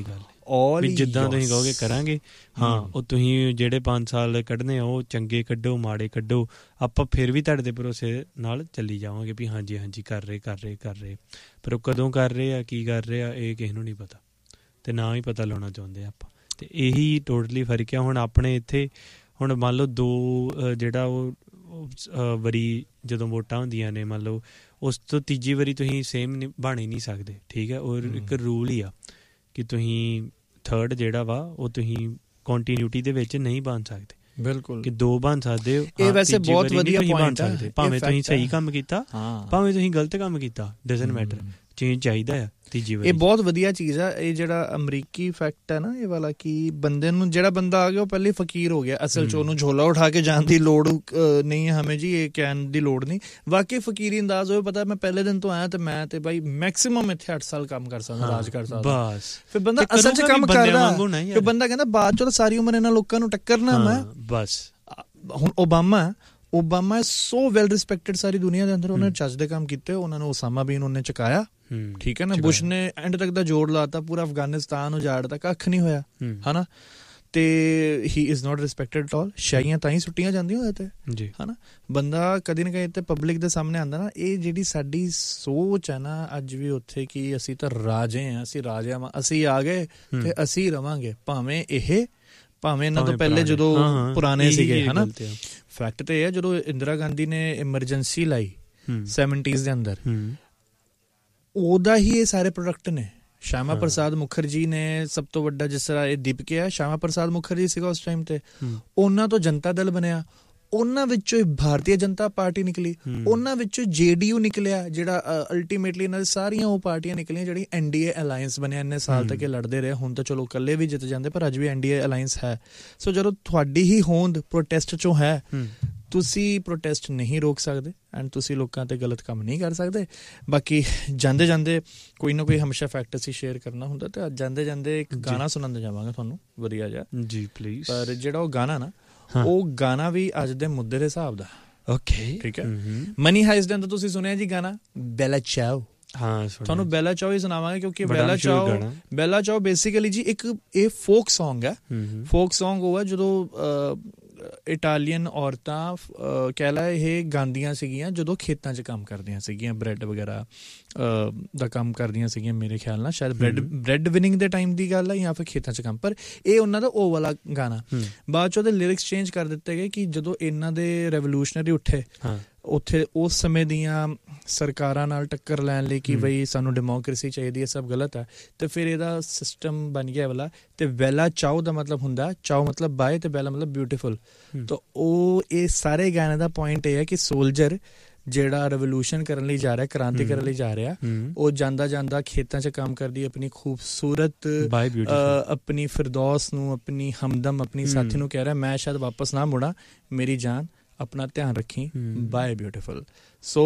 ਆਲ ਜਿੱਦਾਂ ਤੁਸੀਂ ਕਹੋਗੇ ਕਰਾਂਗੇ। ਹਾਂ ਉਹ ਤੁਸੀਂ ਜਿਹੜੇ ਪੰਜ ਸਾਲ ਕੱਢਣੇ ਆ ਉਹ ਚੰਗੇ ਕੱਢੋ ਮਾੜੇ ਕੱਢੋ, ਆਪਾਂ ਫਿਰ ਵੀ ਤੁਹਾਡੇ ਦੇ ਭਰੋਸੇ ਨਾਲ ਚੱਲੀ ਜਾਵਾਂਗੇ ਵੀ ਹਾਂਜੀ ਹਾਂਜੀ ਕਰ ਰਹੇ ਕਰ ਰਹੇ ਕਰ ਰਹੇ ਪਰ ਉਹ ਕਦੋਂ ਕਰ ਰਹੇ ਆ ਕੀ ਕਰ ਰਹੇ ਆ ਇਹ ਕਿਸੇ ਨੂੰ ਨਹੀਂ ਪਤਾ ਅਤੇ ਨਾ ਹੀ ਪਤਾ ਲਾਉਣਾ ਚਾਹੁੰਦੇ ਆਪਾਂ। ਅਤੇ ਇਹੀ ਟੋਟਲੀ ਫਰਕ ਆ। ਹੁਣ ਆਪਣੇ ਇੱਥੇ ਹੁਣ ਮੰਨ ਲਓ ਦੋ ਜਿਹੜਾ ਉਹ ਵਾਰੀ ਜਦੋਂ ਵੋਟਾਂ ਹੁੰਦੀਆਂ ਨੇ ਮੰਨ ਲਓ ਉਸ ਤੋਂ ਤੀਜੀ ਵਾਰੀ ਤੁਸੀਂ ਸੇਮ ਨਹੀਂ ਬਣ ਹੀ ਨਹੀਂ ਸਕਦੇ, ਠੀਕ ਹੈ। ਔਰ ਇੱਕ ਰੂਲ ਹੀ ਆ ਕਿ ਤੁਸੀਂ ਥਰਡ ਜਿਹੜਾ ਵਾ ਉਹ ਤੁਸੀਂ ਕੰਟੀਨਿਊਟੀ ਦੇ ਵਿੱਚ ਨਹੀਂ ਬਣ ਸਕਦੇ। ਬਿਲਕੁਲ ਕਿ ਦੋ ਬਣ ਸਕਦੇ ਹੋ। ਇਹ ਵੈਸੇ ਬਹੁਤ ਵਧੀਆ ਪੁਆਇੰਟ ਹੈ। ਭਾਵੇਂ ਤੁਸੀਂ ਸਹੀ ਕੰਮ ਕੀਤਾ ਭਾਵੇਂ ਤੁਸੀਂ ਗਲਤ ਕੰਮ ਕੀਤਾ, ਡਜ਼ਨਟ ਮੈਟਰ, ਚੇਂਜ ਚਾਹੀਦਾ ਆ ਤੀਜੀ ਵਾਰੀ। ਇਹ ਬਹੁਤ ਵਧੀਆ ਚੀਜ਼ ਆ। ਇਹ ਜਿਹੜਾ ਅਮਰੀਕੀ ਫੈਕਟ ਹੈ ਨਾ ਇਹ ਵਾਲਾ ਕਿ ਬੰਦੇ ਨੂੰ ਜਿਹੜਾ ਬੰਦਾ ਆ ਗਿਆ ਉਹ ਪਹਿਲੇ ਫਕੀਰ ਹੋ ਗਿਆ, ਅਸਲ 'ਚ ਉਹਨੂੰ ਝੋਲਾ ਉਠਾ ਕੇ ਜਾਣ ਦੀ ਲੋੜ ਨਹੀਂ ਹੈ ਹਮੇ ਜੀ, ਇਹ ਕਹਿਣ ਦੀ ਲੋੜ ਨਹੀਂ। ਵਾਕਈ ਫਕੀਰੀ ਅੰਦਾਜ਼ ਹੋਵੇ ਪਤਾ ਮੈਂ ਪਹਿਲੇ ਦਿਨ ਤੋਂ ਆਇਆ ਤੇ ਮੈਂ ਤੇ ਬਾਈ ਮੈਕਸੀਮਮ ਇੱਥੇ ਅੱਠ ਸਾਲ ਕੰਮ ਕਰ ਸਕਦਾ, ਰਾਜ ਕਰ ਸਕਦਾ ਬਸ। ਫਿਰ ਬੰਦਾ ਅਸਲ 'ਚ ਕੰਮ ਕਰਦਾ, ਫਿਰ ਬੰਦਾ ਕਹਿੰਦਾ ਬਾਅਦ 'ਚੋਂ ਸਾਰੀ ਉਮਰ ਇਹਨਾਂ ਲੋਕਾਂ ਨੂੰ ਟੱਕਰਨਾ ਮੈਂ ਬਸ। ਹੁਣ ਓਬਾਮਾ ਓਬਾਮਾ ਸੋ ਵੈਲ ਰਿਸਪੈਕਟਡ ਸਾਰੀ ਦੁਨੀਆ ਦੇ ਅੰਦਰ, ਉਹਨੇ ਚੱਜ ਦੇ ਕੰਮ ਕੀਤੇ। ਉਹਨਾਂ ਨੂੰ ਉਸਾਮਾ ਬਿਨ ਉਹਨੇ ਚੁਕਾਇਆ, ਠੀਕ ਹੈ ਨਾ। ਬੁਸ਼ ਨੇ ਐਂਡ ਤੱਕ ਦਾ ਜੋੜ ਲਾਤਾ, ਪੂਰਾ ਅਫਗਾਨਿਸਤਾਨ ਉਜਾੜਤਾ, ਕੱਖ ਨਹੀਂ ਹੋਇਆ ਹੈ ਨਾ। ਤੇ ਹੀ is not respected at all. ਸ਼ਾਹੀਆਂ ਤਾਂ ਹੀ ਸੁੱਟੀਆਂ ਜਾਂਦੀਆਂ ਉਹਦੇ ਤੇ ਹੈ ਨਾ। ਬੰਦਾ ਕਦੀ ਨਾ ਕਦੀ ਤੇ ਪਬਲਿਕ ਦੇ ਸਾਹਮਣੇ ਆਉਂਦਾ ਨਾ। ਇਹ ਜਿਹੜੀ ਸਾਡੀ ਸੋਚ ਹੈ ਨਾ ਅੱਜ ਵੀ ਉੱਥੇ ਕਿ ਅਸੀਂ ਤਾਂ ਰਾਜੇ ਹਾਂ, ਅਸੀਂ ਰਾਜਿਆਂ ਵਾਂ, ਅਸੀਂ ਆ ਗਏ ਤੇ ਅਸੀਂ ਰਵਾਂਗੇ, ਭਾਵੇਂ ਇਹ ਭਾਵੇਂ ਇਹਨਾਂ ਤੋਂ ਪਹਿਲੇ ਜਦੋਂ ਪੁਰਾਣੇ ਸੀਗੇ ਹੈ ਨਾ। ਫੈਕਟ ਤੇ ਇਹ ਹੈ ਜਦੋਂ ਇੰਦਰਾ ਗਾਂਧੀ ਨੇ ਐਮਰਜੈਂਸੀ ਲਾਈ ਸੈਵਨਟੀਜ਼ ਦੇ ਅੰਦਰ, ਉਹਦਾ ਹੀ ਇਹ ਸਾਰੇ ਪ੍ਰੋਡਕਟ ਨੇ। ਸ਼ਿਆਮਾ ਪ੍ਰਸਾਦ ਮੁਖਰਜੀ ਨੇ ਸਭ ਤੋਂ ਵੱਡਾ, ਜਿਸ ਤਰ੍ਹਾਂ ਇਹ ਦੀਪਕੇ ਆ, ਸ਼ਿਆਮਾ ਪ੍ਰਸਾਦ ਮੁਖਰਜੀ ਸੀਗਾ ਉਸ ਟਾਈਮ ਤੇ, ਉਹਨਾਂ ਤੋਂ ਜਨਤਾ ਦਲ ਬਣਿਆ, ਉਹਨਾਂ ਵਿੱਚੋਂ ਭਾਰਤੀ ਜਨਤਾ ਪਾਰਟੀ ਨਿਕਲੀ, ਉਹਨਾਂ ਵਿੱਚੋਂ ਜੇ ਡੀ ਯੂ ਨਿਕਲਿਆ ਜਿਹੜਾ ਅਲਟੀਮੇਟਲੀ ਇਹਨਾਂ ਦੀ ਸਾਰੀਆਂ ਉਹ ਪਾਰਟੀਆਂ ਨਿਕਲੀਆਂ ਜਿਹੜੀ ਐਨ ਡੀ ਏ ਅਲਾਇੰਸ ਬਣਿਆ। ਇੰਨੇ ਸਾਲ ਤੱਕ ਇਹ ਲੜਦੇ ਰਹੇ, ਹੁਣ ਤਾਂ ਚਲੋ ਇਕੱਲੇ ਵੀ ਜਿੱਤ ਜਾਂਦੇ ਪਰ ਅੱਜ ਵੀ ਐਨ ਡੀ ਏ ਅਲਾਇੰਸ ਹੈ। ਸੋ ਜਦੋਂ ਤੁਹਾਡੀ ਹੀ ਹੋਂਦ ਪ੍ਰੋਟੈਸਟ 'ਚੋਂ ਹੈ, ਤੁਸੀਂ ਪ੍ਰੋਟੈਸਟ ਨਹੀਂ ਰੋਕ ਸਕਦੇ ਐਂਡ ਤੁਸੀਂ ਲੋਕਾਂ 'ਤੇ ਗਲਤ ਕੰਮ ਨਹੀਂ ਕਰ ਸਕਦੇ। ਬਾਕੀ ਜਾਂਦੇ ਜਾਂਦੇ ਕੋਈ ਨਾ ਕੋਈ ਹਮੇਸ਼ਾ ਫੈਕਟ ਅਸੀਂ ਸ਼ੇਅਰ ਕਰਨਾ ਹੁੰਦਾ, ਅਤੇ ਅੱਜ ਜਾਂਦੇ ਜਾਂਦੇ ਇੱਕ ਗਾਣਾ ਸੁਣਾਉਂਦੇ ਜਾਵਾਂਗੇ ਤੁਹਾਨੂੰ ਵਧੀਆ ਜਿਹਾ ਜੀ ਪਲੀਜ਼। ਪਰ ਜਿਹੜਾ ਉਹ ਗਾਣਾ ਨਾ ਉਹ ਗਾਣਾ ਵੀ ਅੱਜ ਦੇ ਮੁੱਦੇ ਦੇ ਹਿਸਾਬ ਦਾ, ਓਕੇ ਠੀਕ ਹੈ। ਮਨੀ ਹਾਈਸਟ ਦੇ ਅੰਦਰ ਤੁਸੀਂ ਸੁਣਿਆ ਜੀ ਗਾਣਾ ਬੈਲਾ ਚਾਓ। ਹਾਂ ਤੁਹਾਨੂੰ ਬੈਲਾ ਚਾਓ ਹੀ ਸੁਣਾਵਾਂਗੇ ਕਿਉਂਕਿ ਬੈਲਾ ਚਾਓ ਬੈਲਾ ਚਾਓ ਬੇਸਿਕਲੀ ਜੀ ਇੱਕ ਇਹ ਫੋਕ ਸੌਂਗ ਹੈ। ਫੋਕ ਸੌਂਗ ਉਹ ਹੈ ਜਦੋਂ ਇਟਾਲੀਅਨ ਔਰਤਾਂ ਕਹਿ ਲਾ ਇਹ ਗਾਉਂਦੀਆਂ ਸੀਗੀਆਂ ਜਦੋਂ ਖੇਤਾਂ 'ਚ ਕੰਮ ਕਰਦੀਆਂ ਸੀਗੀਆਂ, ਬ੍ਰੈਡ ਵਗੈਰਾ ਦਾ ਕੰਮ ਕਰਦੀਆਂ ਸੀਗੀਆਂ ਮੇਰੇ ਖਿਆਲ ਨਾਲ, ਸ਼ਾਇਦ ਬ੍ਰੈਡ ਬ੍ਰੈਡ ਵਿਨਿੰਗ ਦੇ ਟਾਈਮ ਦੀ ਗੱਲ ਹੈ ਜਾਂ ਫਿਰ ਖੇਤਾਂ 'ਚ ਕੰਮ। ਪਰ ਇਹ ਉਹਨਾਂ ਦਾ ਉਹ ਵਾਲਾ ਗਾਣਾ। ਬਾਅਦ 'ਚ ਉਹਦੇ ਲਿਰਿਕਸ ਚੇਂਜ ਕਰ ਦਿੱਤੇ ਗਏ ਕਿ ਜਦੋਂ ਇਹਨਾਂ ਦੇ ਰੈਵੋਲੂਸ਼ਨਰੀ ਉੱਠੇ ਉੱਥੇ ਉਸ ਸਮੇਂ ਦੀਆਂ ਸਰਕਾਰਾਂ ਨਾਲ ਟੱਕਰ ਲੈਣ ਲਈ ਕਿ ਬਈ ਸਾਨੂੰ ਡੈਮੋਕ੍ਰੇਸੀ ਚਾਹੀਦੀ ਹੈ, ਸਭ ਗਲਤ ਹੈ, ਅਤੇ ਫਿਰ ਇਹਦਾ ਸਿਸਟਮ ਬਣ ਗਿਆ ਵਾਲਾ। ਅਤੇ ਬੈਲਾ ਚਾਓ ਦਾ ਮਤਲਬ ਹੁੰਦਾ, ਚਾਓ ਮਤਲਬ ਬਾਏ ਅਤੇ ਬੈਲਾ ਮਤਲਬ ਬਿਊਟੀਫੁਲ। ਤਾਂ ਉਹ ਇਹ ਸਾਰੇ ਗਾਣੇ ਦਾ ਪੁਆਇੰਟ ਇਹ ਹੈ ਕਿ ਸੋਲਜਰ ਜਿਹੜਾ ਰੈਵੋਲੂਸ਼ਨ ਕਰਨ ਲਈ ਜਾ ਰਿਹਾ, ਕ੍ਰਾਂਤੀ ਕਰਨ ਲਈ ਜਾ ਰਿਹਾ, ਉਹ ਜਾਂਦਾ ਜਾਂਦਾ ਖੇਤਾਂ 'ਚ ਕੰਮ ਕਰਦੀ ਆਪਣੀ ਖੂਬਸੂਰਤ ਆਪਣੀ ਫਿਰਦੌਸ ਨੂੰ, ਆਪਣੀ ਹਮਦਮ, ਆਪਣੀ ਸਾਥੀ ਨੂੰ ਕਹਿ ਰਿਹਾ ਮੈਂ ਸ਼ਾਇਦ ਵਾਪਸ ਨਾ ਮੁੜਾਂ, ਮੇਰੀ ਜਾਨ ਆਪਣਾ ਧਿਆਨ ਰੱਖੀ, ਬਾਏ ਬਿਊਟੀਫੁਲ। ਸੋ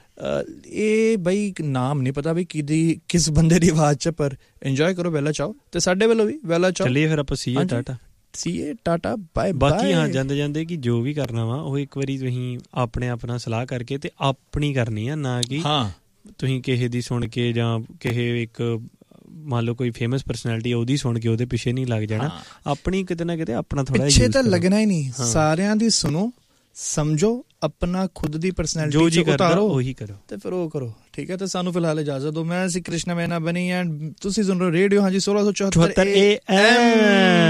ਇਹ ਬਈ ਨਾਮ ਨਹੀਂ ਪਤਾ ਵੀ ਕਿਹਦੀ ਕਿਸ ਬੰਦੇ ਦੀ ਆਵਾਜ਼ 'ਚ, ਪਰ ਇੰਜੋਏ ਕਰੋ ਬੈਲਾ ਚਾਓ। ਤੇ ਸਾਡੇ ਵੱਲੋਂ ਵੀ ਬੈਲਾ ਚਾਓ। ਚਲੀਏ ਫਿਰ ਆਪਾਂ CA Tata CA tata bye. ਬਾਕੀ ਹਾਂ ਜਾਂਦੇ ਜਾਂਦੇ ਕਿ ਜੋ ਵੀ ਕਰਨਾ ਵਾ ਉਹ ਇੱਕ ਵਾਰੀ ਤੁਸੀਂ ਆਪਣੇ ਆਪਣਾ ਸਲਾਹ ਕਰਕੇ ਤੇ ਆਪਣੀ ਕਰਨੀ ਆ, ਨਾ ਕਿ ਤੁਸੀਂ ਕਿਸੇ ਦੀ ਸੁਣ ਕੇ ਜਾਂ ਕਿਸੇ ਇੱਕ ਮੰਨ ਲਓ ਕੋਈ ਫੇਮਸ ਪਰਸਨੈਲਿਟੀ ਉਹਦੀ ਸੁਣ ਕੇ ਉਹਦੇ ਪਿੱਛੇ ਨਹੀਂ ਲੱਗ ਜਾਣਾ। ਆਪਣੀ ਕਿਤੇ ਨਾ ਕਿਤੇ ਆਪਣਾ ਥੋੜਾ ਪਿੱਛੇ ਤਾਂ ਲੱਗਣਾ ਹੀ ਨਹੀਂ। ਸਾਰਿਆਂ ਦੀ ਸੁਣੋ, ਸਮਝੋ, ਆਪਣਾ ਖੁਦ ਦੀ ਪਰਸਨੈਲਿਟੀ ਜੋ ਜੀ ਉਤਾਰੋ ਉਹੀ ਕਰੋ ਤੇ ਫਿਰ ਉਹ ਕਰੋ, ਠੀਕ ਹੈ। ਤੇ ਸਾਨੂੰ ਫਿਲਹਾਲ ਇਜਾਜ਼ਤ ਦਿਓ। ਮੈਂ ਸੀ ਕ੍ਰਿਸ਼ਨਾ ਮੈਨਾ ਬਣੀ ਐਂਡ ਤੁਸੀਂ ਸੁਣ ਰਹੇ ਰੇਡੀਓ ਹਾਂਜੀ ਸੋਲਾਂ ਸੌ ਚੌਹੱਤਰ ਏ ਐਮ।